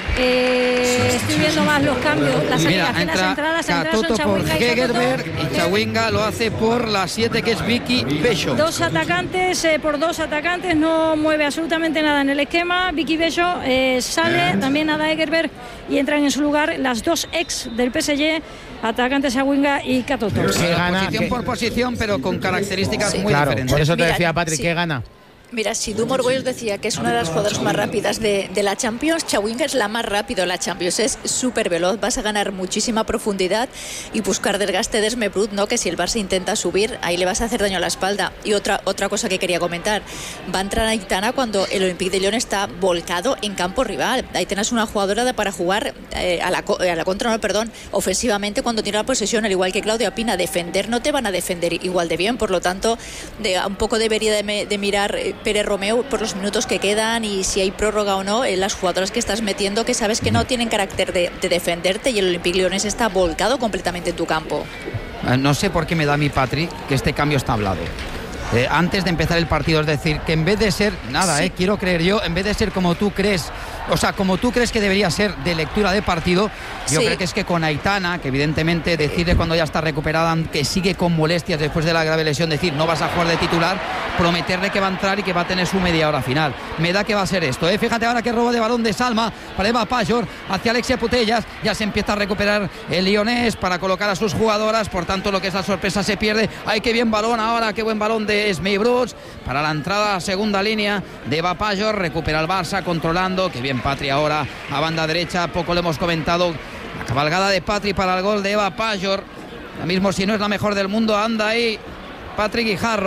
estoy viendo más los cambios, las salidas. Mira, las entradas Katoto son por Hegerberg, y Chawinga lo hace por la 7, que es Vicky Bello. Dos atacantes, por dos atacantes, no mueve absolutamente nada en el esquema. Vicky Bello sale, también Ada Hegerberg, y entran en su lugar las dos ex del PSG, atacantes Chawinga y Katoto. Posición por posición, pero con características muy diferentes. Por eso te decía, Patrick, ¿qué gana? Mira, si Dumor Boyos decía que es una de las jugadoras más rápidas de la Champions, Chawinga es la más rápida de la Champions, es súper veloz, vas a ganar muchísima profundidad y buscar desgaste de Esme Brooks, ¿no? Que si el Barça intenta subir, ahí le vas a hacer daño a la espalda. Y otra cosa que quería comentar, va a entrar Aitana cuando el Olympique de Lyon está volcado en campo rival. Aitana es una jugadora para jugar a la contra, no, perdón, ofensivamente cuando tiene la posesión, al igual que Claudia Pina. Defender no te van a defender igual de bien, por lo tanto, un poco debería de mirar Pérez Romeo por los minutos que quedan y si hay prórroga o no, las jugadoras que estás metiendo, que sabes que no tienen carácter de defenderte, y el Olympique Lyonnais está volcado completamente en tu campo. No sé por qué me da a mí, Patri, que este cambio está hablado. Antes de empezar el partido, es decir, que en vez de ser, quiero creer yo, en vez de ser como tú crees, o sea, como tú crees que debería ser de lectura de partido, yo creo que es que con Aitana, que evidentemente decirle cuando ya está recuperada que sigue con molestias después de la grave lesión, decir no vas a jugar de titular, prometerle que va a entrar y que va a tener su media hora final. Me da que va a ser esto, Fíjate ahora que robo de balón de Salma para Eva Pajor hacia Alexia Putellas, ya se empieza a recuperar el Lyonés para colocar a sus jugadoras, por tanto lo que es la sorpresa se pierde. ¡Ay, qué bien balón ahora! ¡Qué buen balón de Esme Brooks para la entrada a segunda línea de Eva Pajor! Recupera el Barça controlando, que bien Patri ahora a banda derecha, poco lo hemos comentado, la cabalgada de Patri para el gol de Eva Pajor. Ahora mismo, si no es la mejor del mundo, anda ahí Patrick Guijarro,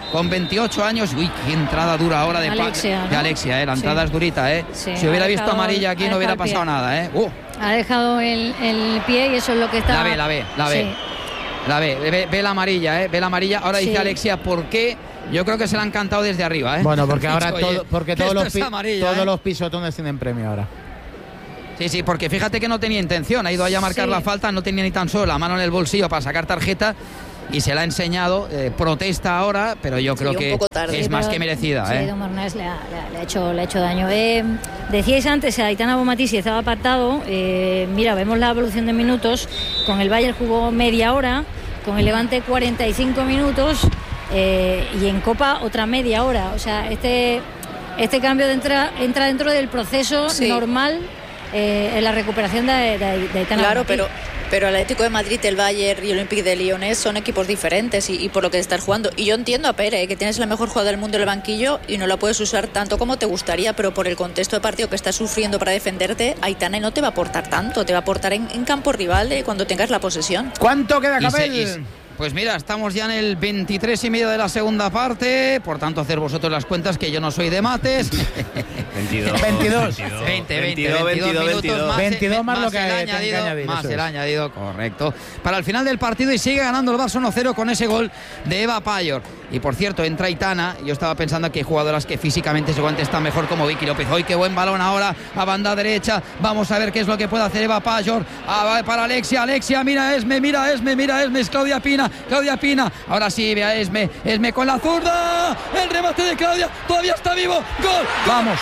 con 28 años. Uy, qué entrada dura ahora de Alexia, ¿no? de Alexia, la entrada es durita, Sí, si hubiera visto dejado, amarilla aquí no hubiera pasado nada, Ha dejado el pie y eso es lo que está... La ve. Sí. La ve la amarilla, ve la amarilla. Ahora dice Alexia, ¿por qué? Yo creo que se la han cantado desde arriba, Bueno, porque ahora todos los pisotones tienen premio ahora. Sí, porque fíjate que no tenía intención, ha ido allá a marcar la falta, no tenía ni tan solo la mano en el bolsillo para sacar tarjeta y se la ha enseñado, protesta ahora, pero yo creo que es más que merecida. Sí, Don Mornés le ha hecho daño. Decíais antes, Aitana Bonmatí si estaba apartado, mira, vemos la evolución de minutos, con el Bayern jugó media hora, con el Levante 45 minutos y en Copa otra media hora, o sea, este cambio entra dentro del proceso normal en la recuperación de Aitana. Claro, Bonmatí. pero el Atlético de Madrid, el Bayern y el Olympique de Lyon son equipos diferentes y por lo que estás jugando. Y yo entiendo a Pere, que tienes la mejor jugadora del mundo en el banquillo y no la puedes usar tanto como te gustaría, pero por el contexto de partido que estás sufriendo para defenderte, Aitana no te va a aportar tanto, te va a aportar en campo rival cuando tengas la posesión. ¿Cuánto queda, Capel? Pues mira, estamos ya en el 23 y medio de la segunda parte, por tanto hacer vosotros las cuentas, que yo no soy de mates. 22 minutos más, 22 más lo que añadido, más el añadido, correcto, para el final del partido, y sigue ganando el Barça 1-0 con ese gol de Eva Payor. Y por cierto, entra Aitana. Yo estaba pensando que hay jugadoras que físicamente seguramente están mejor, como Vicky López. ¡Hoy qué buen balón ahora a banda derecha! Vamos a ver qué es lo que puede hacer Eva Payor. Para Alexia, mira Esme, es Claudia Pina. Ahora sí, ve a Esme con la zurda. El remate de Claudia, todavía está vivo. ¡Gol! ¡Vamos!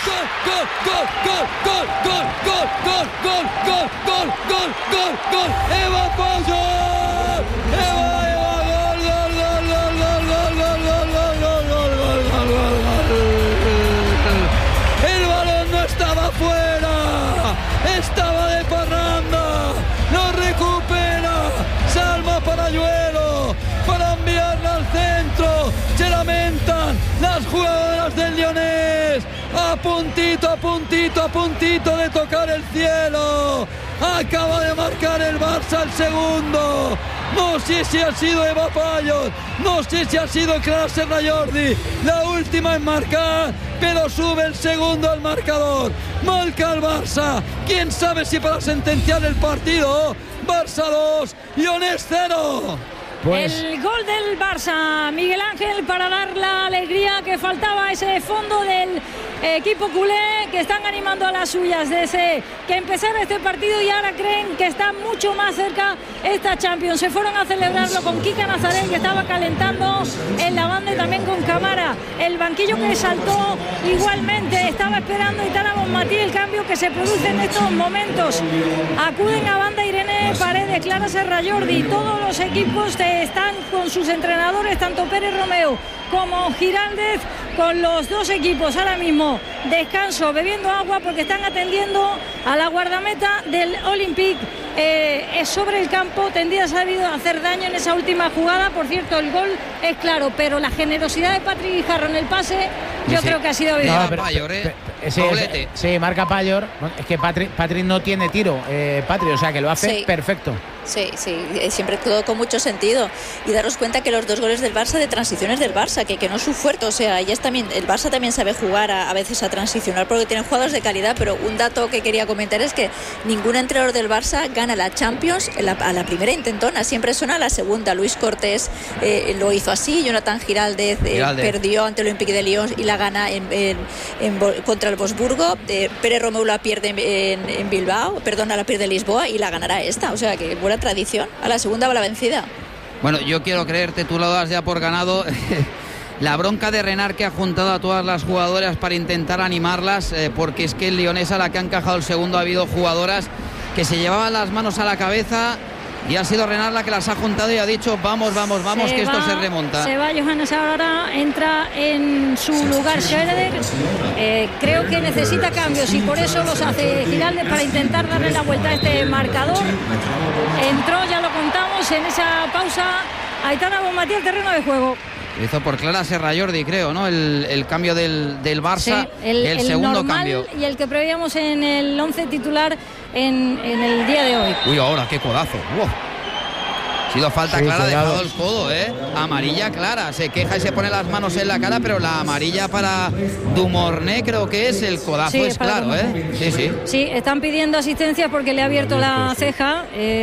¡Gol! ¡Eva Payor! El balón no estaba fuera, estaba de parranda, lo recupera Salma Parayuelo para enviarla al centro. Se lamentan las jugadoras del Lyonés, a puntito de tocar el cielo. Acaba de marcar el Barça el segundo. No sé si ha sido Eva Payor, no sé si ha sido Clara Serrajordi la última en marcar, pero sube el segundo al marcador. Marca el Barça. ¿Quién sabe si para sentenciar el partido? Barça 2, Lyonés 0. El gol del Barça, Miguel Ángel, para dar la alegría que faltaba, ese fondo del equipo culé, que están animando a las suyas desde que empezara este partido y ahora creen que está mucho más cerca esta Champions. Se fueron a celebrarlo con Kika Nazarén, que estaba calentando en la banda, y también con Camara. El banquillo que saltó igualmente, estaba esperando Aitana Bonmatí el cambio que se produce en estos momentos. Acuden a banda Irene Paredes, Clara Serrajordi, todos los equipos están con sus entrenadores, tanto Pérez Romeo como Giraldez, con los dos equipos ahora mismo descanso, bebiendo agua, porque están atendiendo a la guardameta del Olympique. Sobre el campo, tendría sabido hacer daño en esa última jugada. Por cierto, el gol es claro, pero la generosidad de Patrick Guijarro en el pase, yo creo que ha sido evidente. Sí, marca Payor. Es que Patrick no tiene tiro, o sea que lo hace perfecto. Sí, siempre todo con mucho sentido. Y daros cuenta que los dos goles del Barça, de transiciones del Barça, que no es su fuerte. O sea, el Barça también sabe jugar a veces a transicionar, porque tienen jugadores de calidad. Pero un dato que quería comentar es que ningún entrenador del Barça gana la Champions a la primera intentona, siempre suena a la segunda. Luis Cortés lo hizo así, Jonathan Giraldez perdió ante el Olympique de Lyon y la gana contra el Wolfsburgo. Pérez Romeu la pierde en Bilbao, la pierde en Lisboa, y la ganará esta. O sea que buena tradición. A la segunda va la vencida. Bueno, yo quiero creerte, tú lo das ya por ganado. La bronca de Renard, que ha juntado a todas las jugadoras para intentar animarlas, porque es que el Lyonés, a la que ha encajado el segundo, ha habido jugadoras que se llevaban las manos a la cabeza, y ha sido Renard la que las ha juntado y ha dicho vamos, que esto se remonta. Se va Johannes, ahora entra en su lugar Schröder. Creo que necesita cambios y por eso los hace Giraldez, para intentar darle la vuelta a este marcador. Entró, ya lo contamos, en esa pausa Aitana Bonmatí al terreno de juego. Hizo por Clara Serrajordi, creo, ¿no? El cambio del Barça, sí, el segundo normal cambio. Y el que preveíamos en el 11 titular en el día de hoy. Uy, ahora, qué codazo. Wow. sido falta clara, ha dejado el codo, amarilla clara, se queja y se pone las manos en la cara, pero la amarilla para Dumornay creo que es, el codazo sí, es claro, Sí, están pidiendo asistencia porque le ha abierto la ceja,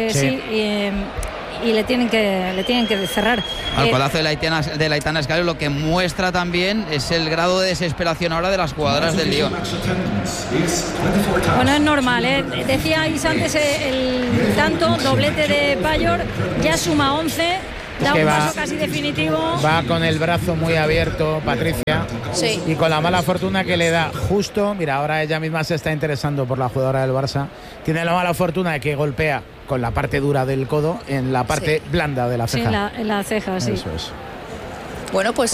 y le tienen que cerrar. Al codazo de Aitana Escalero, lo que muestra también es el grado de desesperación ahora de las jugadoras del Lyon. Bueno, es normal, decíais antes el tanto, doblete de Payor, ya suma 11. Da un paso casi definitivo. Va con el brazo muy abierto, Patricia. Sí. Y con la mala fortuna que le da justo. Mira, ahora ella misma se está interesando por la jugadora del Barça. Tiene la mala fortuna de que golpea con la parte dura del codo en la parte blanda de la ceja. Sí, en la ceja, sí. Eso es. Bueno, pues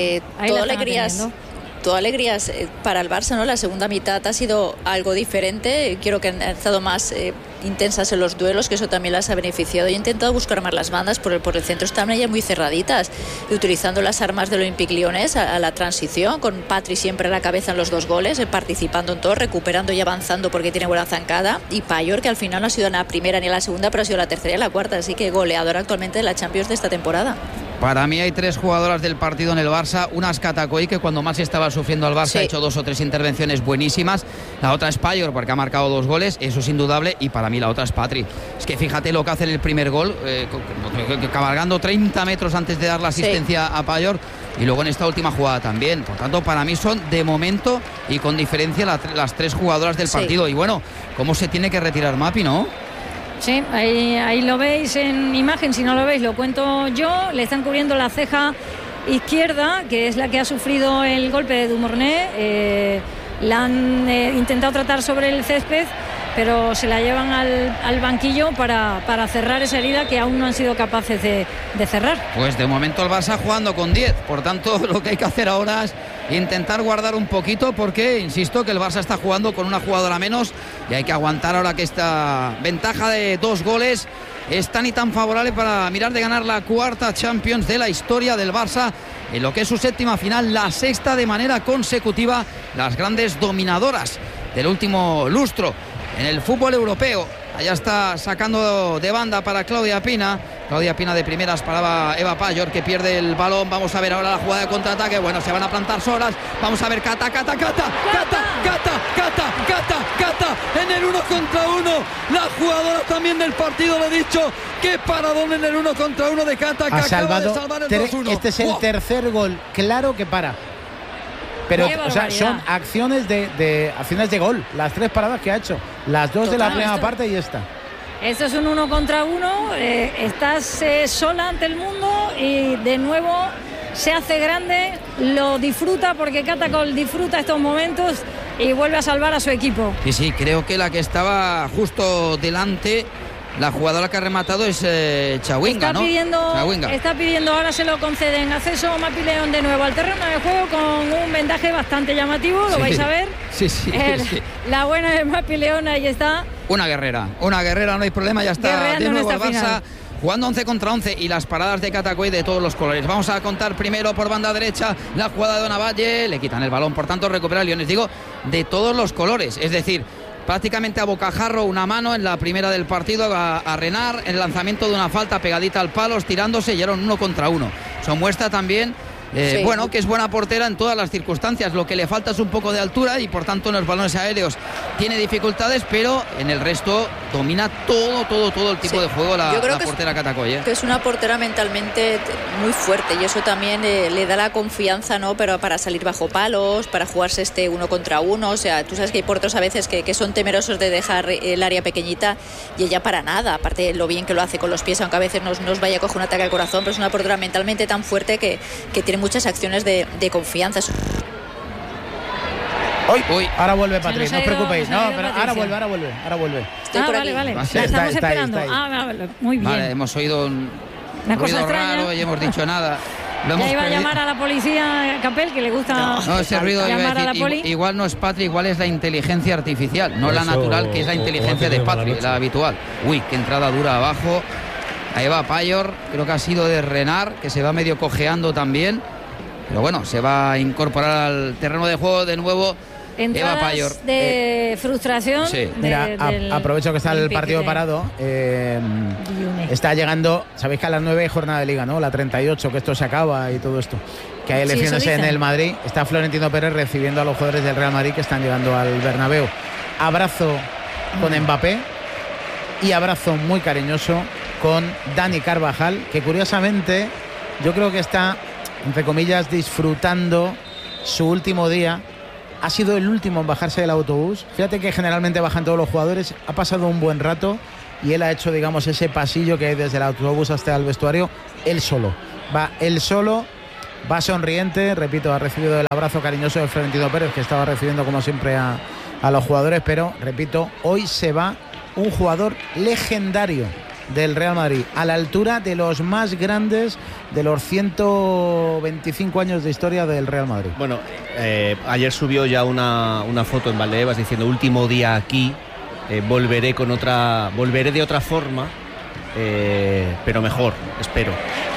todo alegrías para el Barça, ¿no? La segunda mitad ha sido algo diferente. Quiero que han estado más intensas en los duelos, que eso también las ha beneficiado. Yo he intentado buscar más las bandas por el centro, están ellas muy cerraditas, y utilizando las armas del Olympique Lyonnais a la transición, con Patri siempre a la cabeza en los 2 goles, participando en todo, recuperando y avanzando porque tiene buena zancada, y Payor, que al final no ha sido la primera ni la segunda, pero ha sido la tercera y la cuarta, así que goleadora actualmente de la Champions de esta temporada. Para mí hay 3 jugadoras del partido en el Barça. Una es Catacoy, que cuando más estaba sufriendo al Barça ha hecho 2 o 3 intervenciones buenísimas. La otra es Payor, porque ha marcado 2 goles, eso es indudable. Y para mí la otra es Patri. Es que fíjate lo que hace en el primer gol, cabalgando 30 metros antes de dar la asistencia a Payor. Y luego en esta última jugada también. Por tanto, para mí son de momento y con diferencia las 3 jugadoras del partido. Y bueno, ¿cómo se tiene que retirar Mapi, no? Sí, ahí lo veis en imagen, si no lo veis lo cuento yo. Le están cubriendo la ceja izquierda, que es la que ha sufrido el golpe de Dumornay. La han intentado tratar sobre el césped, pero se la llevan al banquillo para cerrar esa herida que aún no han sido capaces de cerrar. Pues de momento el Barça jugando con 10, por tanto lo que hay que hacer ahora es intentar guardar un poquito, porque insisto que el Barça está jugando con una jugadora menos y hay que aguantar ahora que esta ventaja de 2 goles es tan y tan favorable para mirar de ganar la 4ª Champions de la historia del Barça, en lo que es su 7ª final, la 6ª de manera consecutiva, las grandes dominadoras del último lustro en el fútbol europeo. Allá está sacando de banda para Claudia Pina de primeras, paraba Eva Payor, que pierde el balón. Vamos a ver ahora la jugada de contraataque. Bueno, se van a plantar solas. Vamos a ver Cata en el 1 contra 1. La jugadora también del partido, lo he dicho. Qué paradón en el 1 contra 1 de Cata, que acaba de salvar el 2-1. Este es el tercer gol claro que para. Pero son acciones de gol, las 3 paradas que ha hecho, las 2 de la primera parte y esta. Esto es un 1 contra 1, estás sola ante el mundo y de nuevo se hace grande, lo disfruta porque Catacol disfruta estos momentos y vuelve a salvar a su equipo. Sí, creo que la que estaba justo delante, la jugadora que ha rematado es Chawinga, ¿no? Está pidiendo, ahora se lo conceden, acceso Mapi León de nuevo al terreno de juego con un vendaje bastante llamativo, lo vais a ver. Sí. La buena de Mapi León, ahí está. Una guerrera, no hay problema, ya está de nuevo el Barça jugando 11 contra 11 y las paradas de Catacoy de todos los colores. Vamos a contar primero por banda derecha la jugada de Donavalle, le quitan el balón, por tanto recupera el Lyon, digo, de todos los colores, es decir, prácticamente a bocajarro, una mano en la primera del partido a Renard, el lanzamiento de una falta pegadita al palo, estirándose, y era un 1 contra 1. Eso muestra también bueno, que es buena portera en todas las circunstancias. Lo que le falta es un poco de altura y por tanto en los balones aéreos tiene dificultades, pero en el resto domina todo el tipo de juego la portera Catacoy. Que es una portera mentalmente muy fuerte y eso también le da la confianza, ¿no? Pero para salir bajo palos, para jugarse este 1 contra 1, o sea, tú sabes que hay porteros a veces que son temerosos de dejar el área pequeñita y ella para nada, aparte lo bien que lo hace con los pies, aunque a veces nos vaya a coger un ataque al corazón, pero es una portera mentalmente tan fuerte que tiene muchas acciones de confianza. Uy, ahora vuelve Patrick, no os preocupéis. No, pero ahora vuelve. Estoy por aquí. Vale. La estamos esperando. Muy bien. Vale, hemos oído un ruido raro y hemos dicho nada. Ya iba a llamar a la policía, Capel, que le gusta ese ruido, llamar a la poli. Igual no es Patri, igual es la inteligencia artificial, no la natural, que es la inteligencia de Patri, la habitual. Uy, qué entrada dura abajo. Ahí va Payor, creo que ha sido de Renard, que se va medio cojeando también. Pero bueno, se va a incorporar al terreno de juego de nuevo entradas Payor, de frustración. Sí. Mira, aprovecho que está el partido parado. Está llegando, sabéis que a las 9 hay jornada de liga, ¿no? La 38, que esto se acaba y todo esto. Que hay elecciones en el Madrid. Está Florentino Pérez recibiendo a los jugadores del Real Madrid que están llegando al Bernabéu. Abrazo con Mbappé y abrazo muy cariñoso con Dani Carvajal, que curiosamente yo creo que está, entre comillas, disfrutando su último día. Ha sido el último en bajarse del autobús. Fíjate que generalmente bajan todos los jugadores. Ha pasado un buen rato y él ha hecho, digamos, ese pasillo que hay desde el autobús hasta el vestuario, él solo. Va él solo, va sonriente, repito, ha recibido el abrazo cariñoso de Florentino Pérez, que estaba recibiendo como siempre a los jugadores, pero, repito, hoy se va un jugador legendario del Real Madrid, a la altura de los más grandes de los 125 años de historia del Real Madrid. Bueno, ayer subió ya una foto en Valdebebas diciendo último día aquí, volveré de otra forma, pero mejor, espero.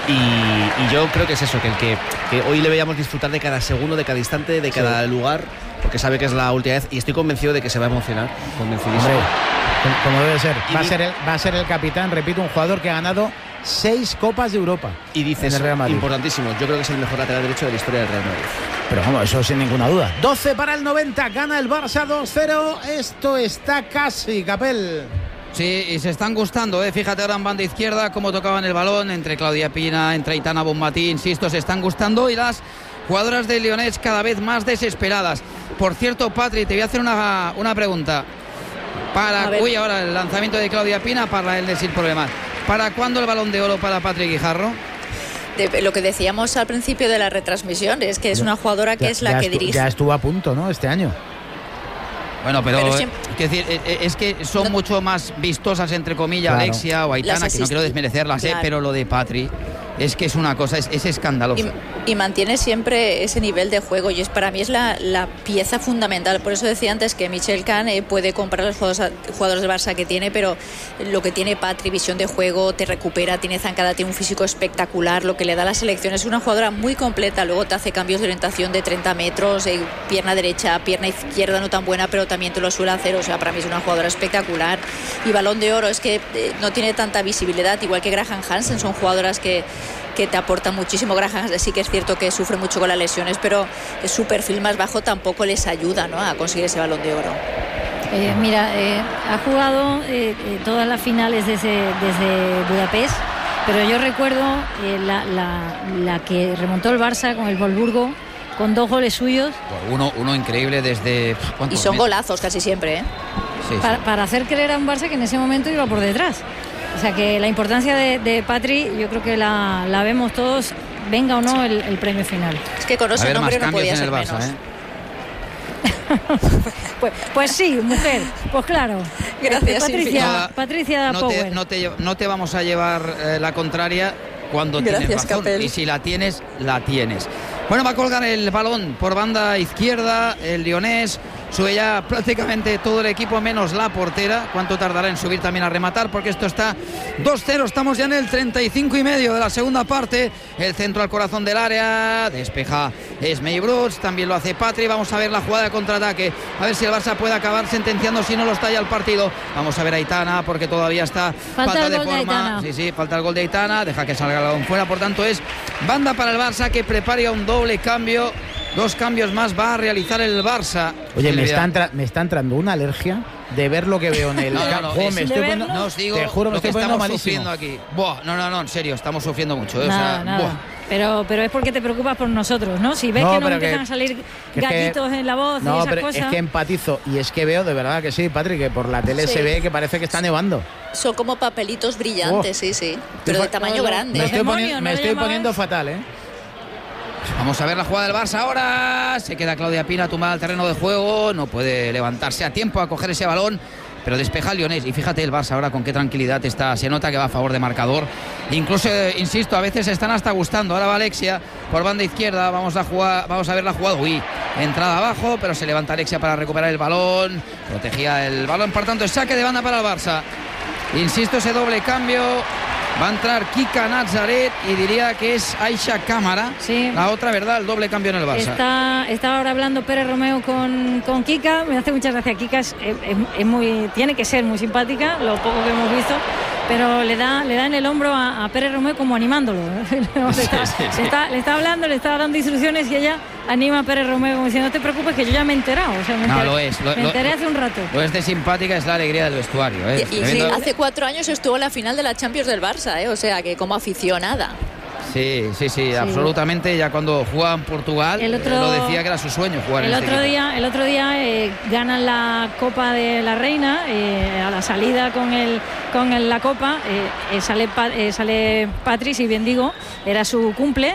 Y yo creo que es eso, que hoy le veamos disfrutar de cada segundo, de cada instante, de cada lugar, porque sabe que es la última vez y estoy convencido de que se va a emocionar, convencidísimo. Como debe ser. Va a ser el capitán, repito, un jugador que ha ganado 6 Copas de Europa. Y dices, importantísimo, yo creo que es el mejor lateral derecho de la historia del Real Madrid. Pero vamos, eso sin ninguna duda. 12 para el 90, gana el Barça 2-0. Esto está casi, Capel. Sí, y se están gustando, fíjate ahora en banda izquierda cómo tocaban el balón entre Claudia Pina, entre Aitana Bonmatí, insisto, se están gustando y las jugadoras de Lyonés cada vez más desesperadas. Por cierto, Patri, te voy a hacer una pregunta. Ahora el lanzamiento de Claudia Pina para él sin problemas. ¿Para cuándo el Balón de Oro para Patri Guijarro? Lo que decíamos al principio de la retransmisión es que es una jugadora que es la que dirige. Ya estuvo a punto, ¿no? Este año. Bueno, pero es que son mucho más vistosas, entre comillas, claro. Alexia o Aitana, que no quiero desmerecerlas, claro. Pero lo de Patri es que es una cosa, es escandaloso. Y mantiene siempre ese nivel de juego y para mí es la pieza fundamental. Por eso decía antes que Michel Kahn puede comprar a los jugadores del Barça que tiene, pero lo que tiene Patri, visión de juego, te recupera, tiene zancada, tiene un físico espectacular, lo que le da a la selección. Es una jugadora muy completa, luego te hace cambios de orientación de 30 metros, pierna derecha, pierna izquierda no tan buena, pero también te lo suele hacer. O sea, para mí es una jugadora espectacular. Y Balón de Oro es que no tiene tanta visibilidad, igual que Graham Hansen, son jugadoras que te aportan muchísimo. Graham sí que es cierto que sufre mucho con las lesiones, pero su perfil más bajo tampoco les ayuda, ¿no?, a conseguir ese Balón de Oro. Ha jugado todas las finales desde Budapest, pero yo recuerdo la que remontó el Barça con el Wolfsburgo, con 2 goles suyos. Uno increíble desde... Y son golazos casi siempre, ¿eh? Sí. Para hacer creer a un Barça que en ese momento iba por detrás. O sea que la importancia de Patri yo creo que la vemos todos, venga o no el premio final. Es que con ese nombre no podía ser Barça, menos. Pues sí, mujer, pues claro. Gracias, Patricia Power. No te vamos a llevar la contraria cuando tienes razón. Capel. Y si la tienes, la tienes. Bueno, va a colgar el balón por banda izquierda el Lyonés. Sube ya prácticamente todo el equipo menos la portera. ¿Cuánto tardará en subir también a rematar? Porque esto está 2-0. Estamos ya en el 35,5 de la segunda parte. El centro al corazón del área. Despeja Esmei Brooks. También lo hace Patri. Vamos a ver la jugada de contraataque. A ver si el Barça puede acabar sentenciando. Si no lo está ya el partido. Vamos a ver a Aitana porque todavía está falta de forma. Sí, falta el gol de Aitana. Deja que salga el balón fuera. Por tanto es banda para el Barça que prepara un doble cambio. 2 cambios más va a realizar el Barça. Oye, me está entrando una alergia de ver lo que veo en el campo. No os digo, te juro, lo que estamos sufriendo aquí. No, en serio, estamos sufriendo mucho. Nada. Pero es porque te preocupas por nosotros, ¿no? Si ves que nos empiezan a salir gallitos en la voz y esas cosas. Es que empatizo y es que veo, de verdad que sí, Patrick, que por la tele se ve que parece que está nevando. Son como papelitos brillantes, sí. Pero de tamaño grande. Me estoy poniendo fatal, ¿eh? Vamos a ver la jugada del Barça ahora. Se queda Claudia Pina tumbada al terreno de juego. No puede levantarse a tiempo a coger ese balón, pero despeja el Lyonés. Y fíjate el Barça ahora con qué tranquilidad está. Se nota que va a favor de marcador. Incluso, insisto, a veces se están hasta gustando. Ahora va Alexia por banda izquierda. Vamos a ver la jugada. Entrada abajo, pero se levanta Alexia para recuperar el balón. Protegía el balón, por tanto, saque de banda para el Barça. Insisto, ese doble cambio Va a entrar Kika Nazaret y diría que es Aisha Cámara. Sí. La otra, ¿verdad? El doble cambio en el Barça. Está ahora hablando Pérez Romeo con Kika. Me hace muchas gracias. Kika tiene que ser muy simpática, lo poco que hemos visto, pero le da en el hombro a Pérez Romeo como animándolo. Le está hablando, le está dando instrucciones y ella anima a Pérez Romeo como diciendo: no te preocupes, que yo ya me he enterado. O sea, me enteré hace un rato. Lo es de simpática, es la alegría del vestuario. Y sí, hace 4 años estuvo en la final de la Champions del Barça, o sea que como aficionada. Sí, absolutamente. Ya cuando jugaba en Portugal lo decía que era su sueño jugar en este equipo. El otro día ganan la Copa de la Reina, a la salida con la Copa sale Patri, si bien digo, era su cumple,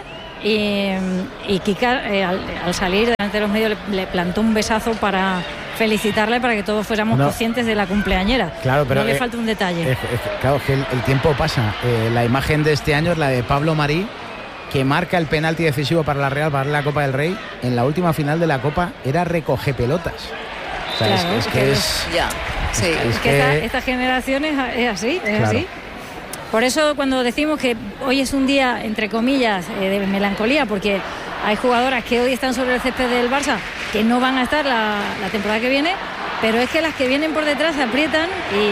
y Kika al salir delante de los medios le plantó un besazo para felicitarle, para que todos fuéramos conscientes de la cumpleañera. Claro, pero no le falta un detalle. Claro, que el tiempo pasa. La imagen de este año es la de Pablo Marí, que marca el penalti decisivo para la Real, para darle la Copa del Rey. En la última final de la Copa era recoge pelotas. O sea, claro, es que esta generación es así. Por eso cuando decimos que hoy es un día, entre comillas, de melancolía, porque hay jugadoras que hoy están sobre el césped del Barça que no van a estar la temporada que viene, pero es que las que vienen por detrás se aprietan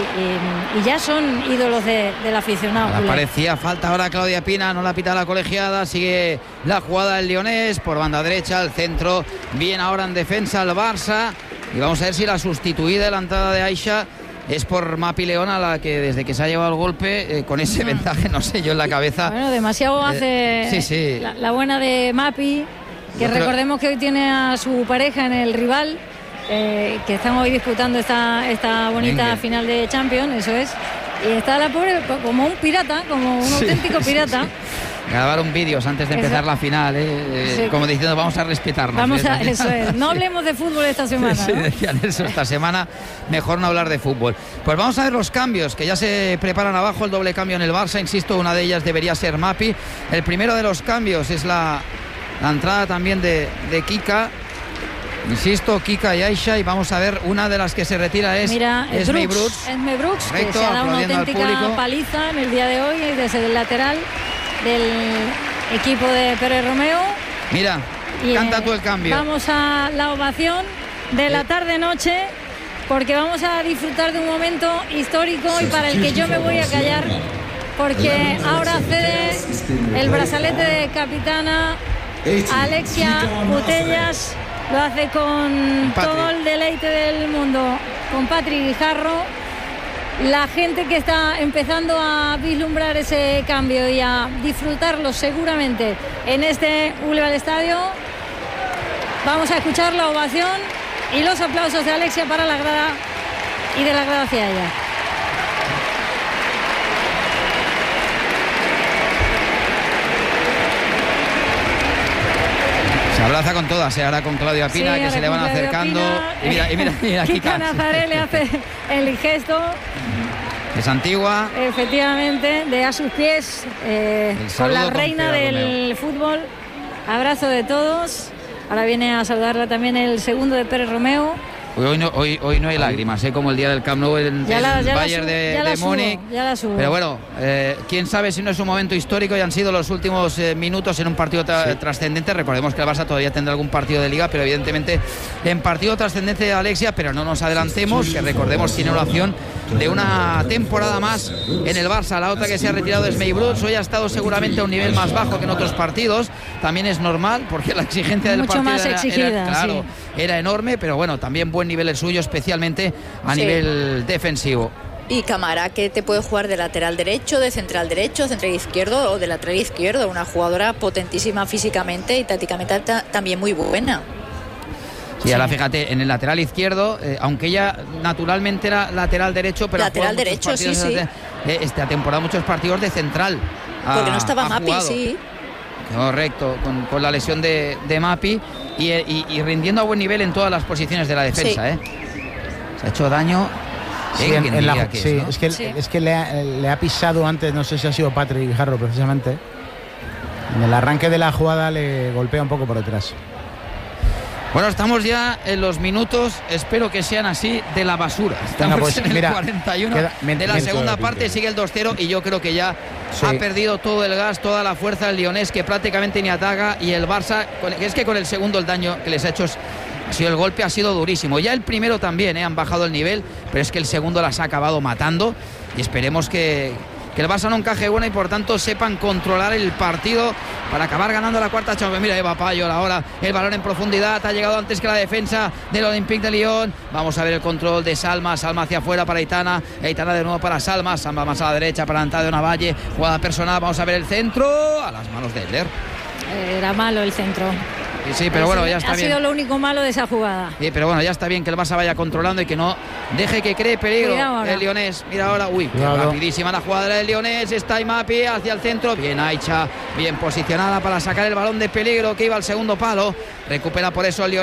y ya son ídolos del aficionado. Parecía falta ahora Claudia Pina, no la pita la colegiada, sigue la jugada del Leonés por banda derecha, el centro, bien ahora en defensa el Barça, y vamos a ver si la sustituida de la entrada de Aisha es por Mapi León, a la que desde que se ha llevado el golpe con ese vendaje, no sé yo, en la cabeza. Bueno, demasiado hace la buena de Mapi, que recordemos que hoy tiene a su pareja en el rival, que están hoy disputando esta bonita final de Champions, eso es. Y está la pobre como un pirata, como un auténtico pirata. Grabaron vídeos antes de empezar la final, como diciendo: vamos a respetarnos. Eso es. No hablemos de fútbol esta semana. Sí, decían eso esta semana, mejor no hablar de fútbol. Pues vamos a ver los cambios que ya se preparan abajo, el doble cambio en el Barça. Insisto, una de ellas debería ser Mapi. El primero de los cambios es la entrada también de Kika. Insisto, Kika y Aisha, y vamos a ver, una de las que se retira es Esme Brooks. Esme Brooks, que se ha dado una auténtica paliza en el día de hoy desde el lateral del equipo de Pérez Romeo. Mira, canta tú el cambio. Vamos a la ovación de la tarde-noche, porque vamos a disfrutar de un momento histórico y para el que yo me voy a callar, porque ahora cede el brazalete de capitana Alexia Putellas. Lo hace con todo el deleite del mundo, con Patri Guijarro. La gente que está empezando a vislumbrar ese cambio y a disfrutarlo seguramente en este Boulevard Estadio. Vamos a escuchar la ovación y los aplausos de Alexia para la grada y de la grada hacia ella. Se abraza con todas, ahora con Claudia Pina, que se le van acercando. Y mira Kika Nazaret le hace el gesto. Es antigua. Efectivamente, de a sus pies, con la reina del fútbol. Abrazo de todos. Ahora viene a saludarla también el segundo de Pérez Romeo. Hoy no hay lágrimas, como el día del Camp Nou en el Bayern de Múnich. Pero bueno, quién sabe si no es un momento histórico y han sido los últimos minutos en un partido trascendente. Recordemos que el Barça todavía tendrá algún partido de Liga, pero evidentemente en partido trascendente de Alexia. Pero no nos adelantemos, que recordemos tiene una opción de una temporada más en el Barça. La otra que se ha retirado es Esme Brooks. Hoy ha estado seguramente a un nivel más bajo que en otros partidos. También es normal, porque la exigencia del partido más exigida, era enorme, pero bueno, también buen nivel el suyo, especialmente a nivel defensivo. Y Cámara, que te puede jugar de lateral derecho, de central derecho, central izquierdo o de lateral izquierdo. Una jugadora potentísima físicamente y tácticamente también muy buena. Y ahora fíjate, en el lateral izquierdo, aunque ella naturalmente era lateral derecho, pero lateral derecho, esta temporada muchos partidos de central. Porque no estaba Mapi, Correcto, con la lesión de Mapi y rindiendo a buen nivel en todas las posiciones de la defensa. Se ha hecho daño. Es que le ha pisado antes, no sé si ha sido Patri Guijarro precisamente. En el arranque de la jugada le golpea un poco por detrás. Bueno, estamos ya en los minutos, espero que sean así, de la basura. Estamos en el 41 de la segunda parte, sigue el 2-0 y yo creo que ya ha perdido todo el gas, toda la fuerza del Lyonés, que prácticamente ni ataca, y el Barça, es que con el segundo el daño que les ha hecho el golpe ha sido durísimo. Ya el primero también, han bajado el nivel, pero es que el segundo las ha acabado matando, y esperemos que el Barça no encaje buena y por tanto sepan controlar el partido para acabar ganando la cuarta Champions. Mira, Eva Payol ahora, el balón en profundidad, ha llegado antes que la defensa del Olympique de Lyon. Vamos a ver el control de Salma hacia afuera para Aitana de nuevo para Salma más a la derecha para Antadio Navalle, jugada personal, vamos a ver el centro a las manos de Edler. Era malo el centro. Sí, pero bueno, ya está bien. Ha sido lo único malo de esa jugada. Sí, pero bueno, ya está bien que el Barça vaya controlando y que no deje que cree peligro el Lyonés. Mira ahora, rapidísima la jugada del Lyonés, está Imapi hacia el centro, bien Aicha, bien posicionada para sacar el balón de peligro que iba al segundo palo. Recupera por eso el Lyonés.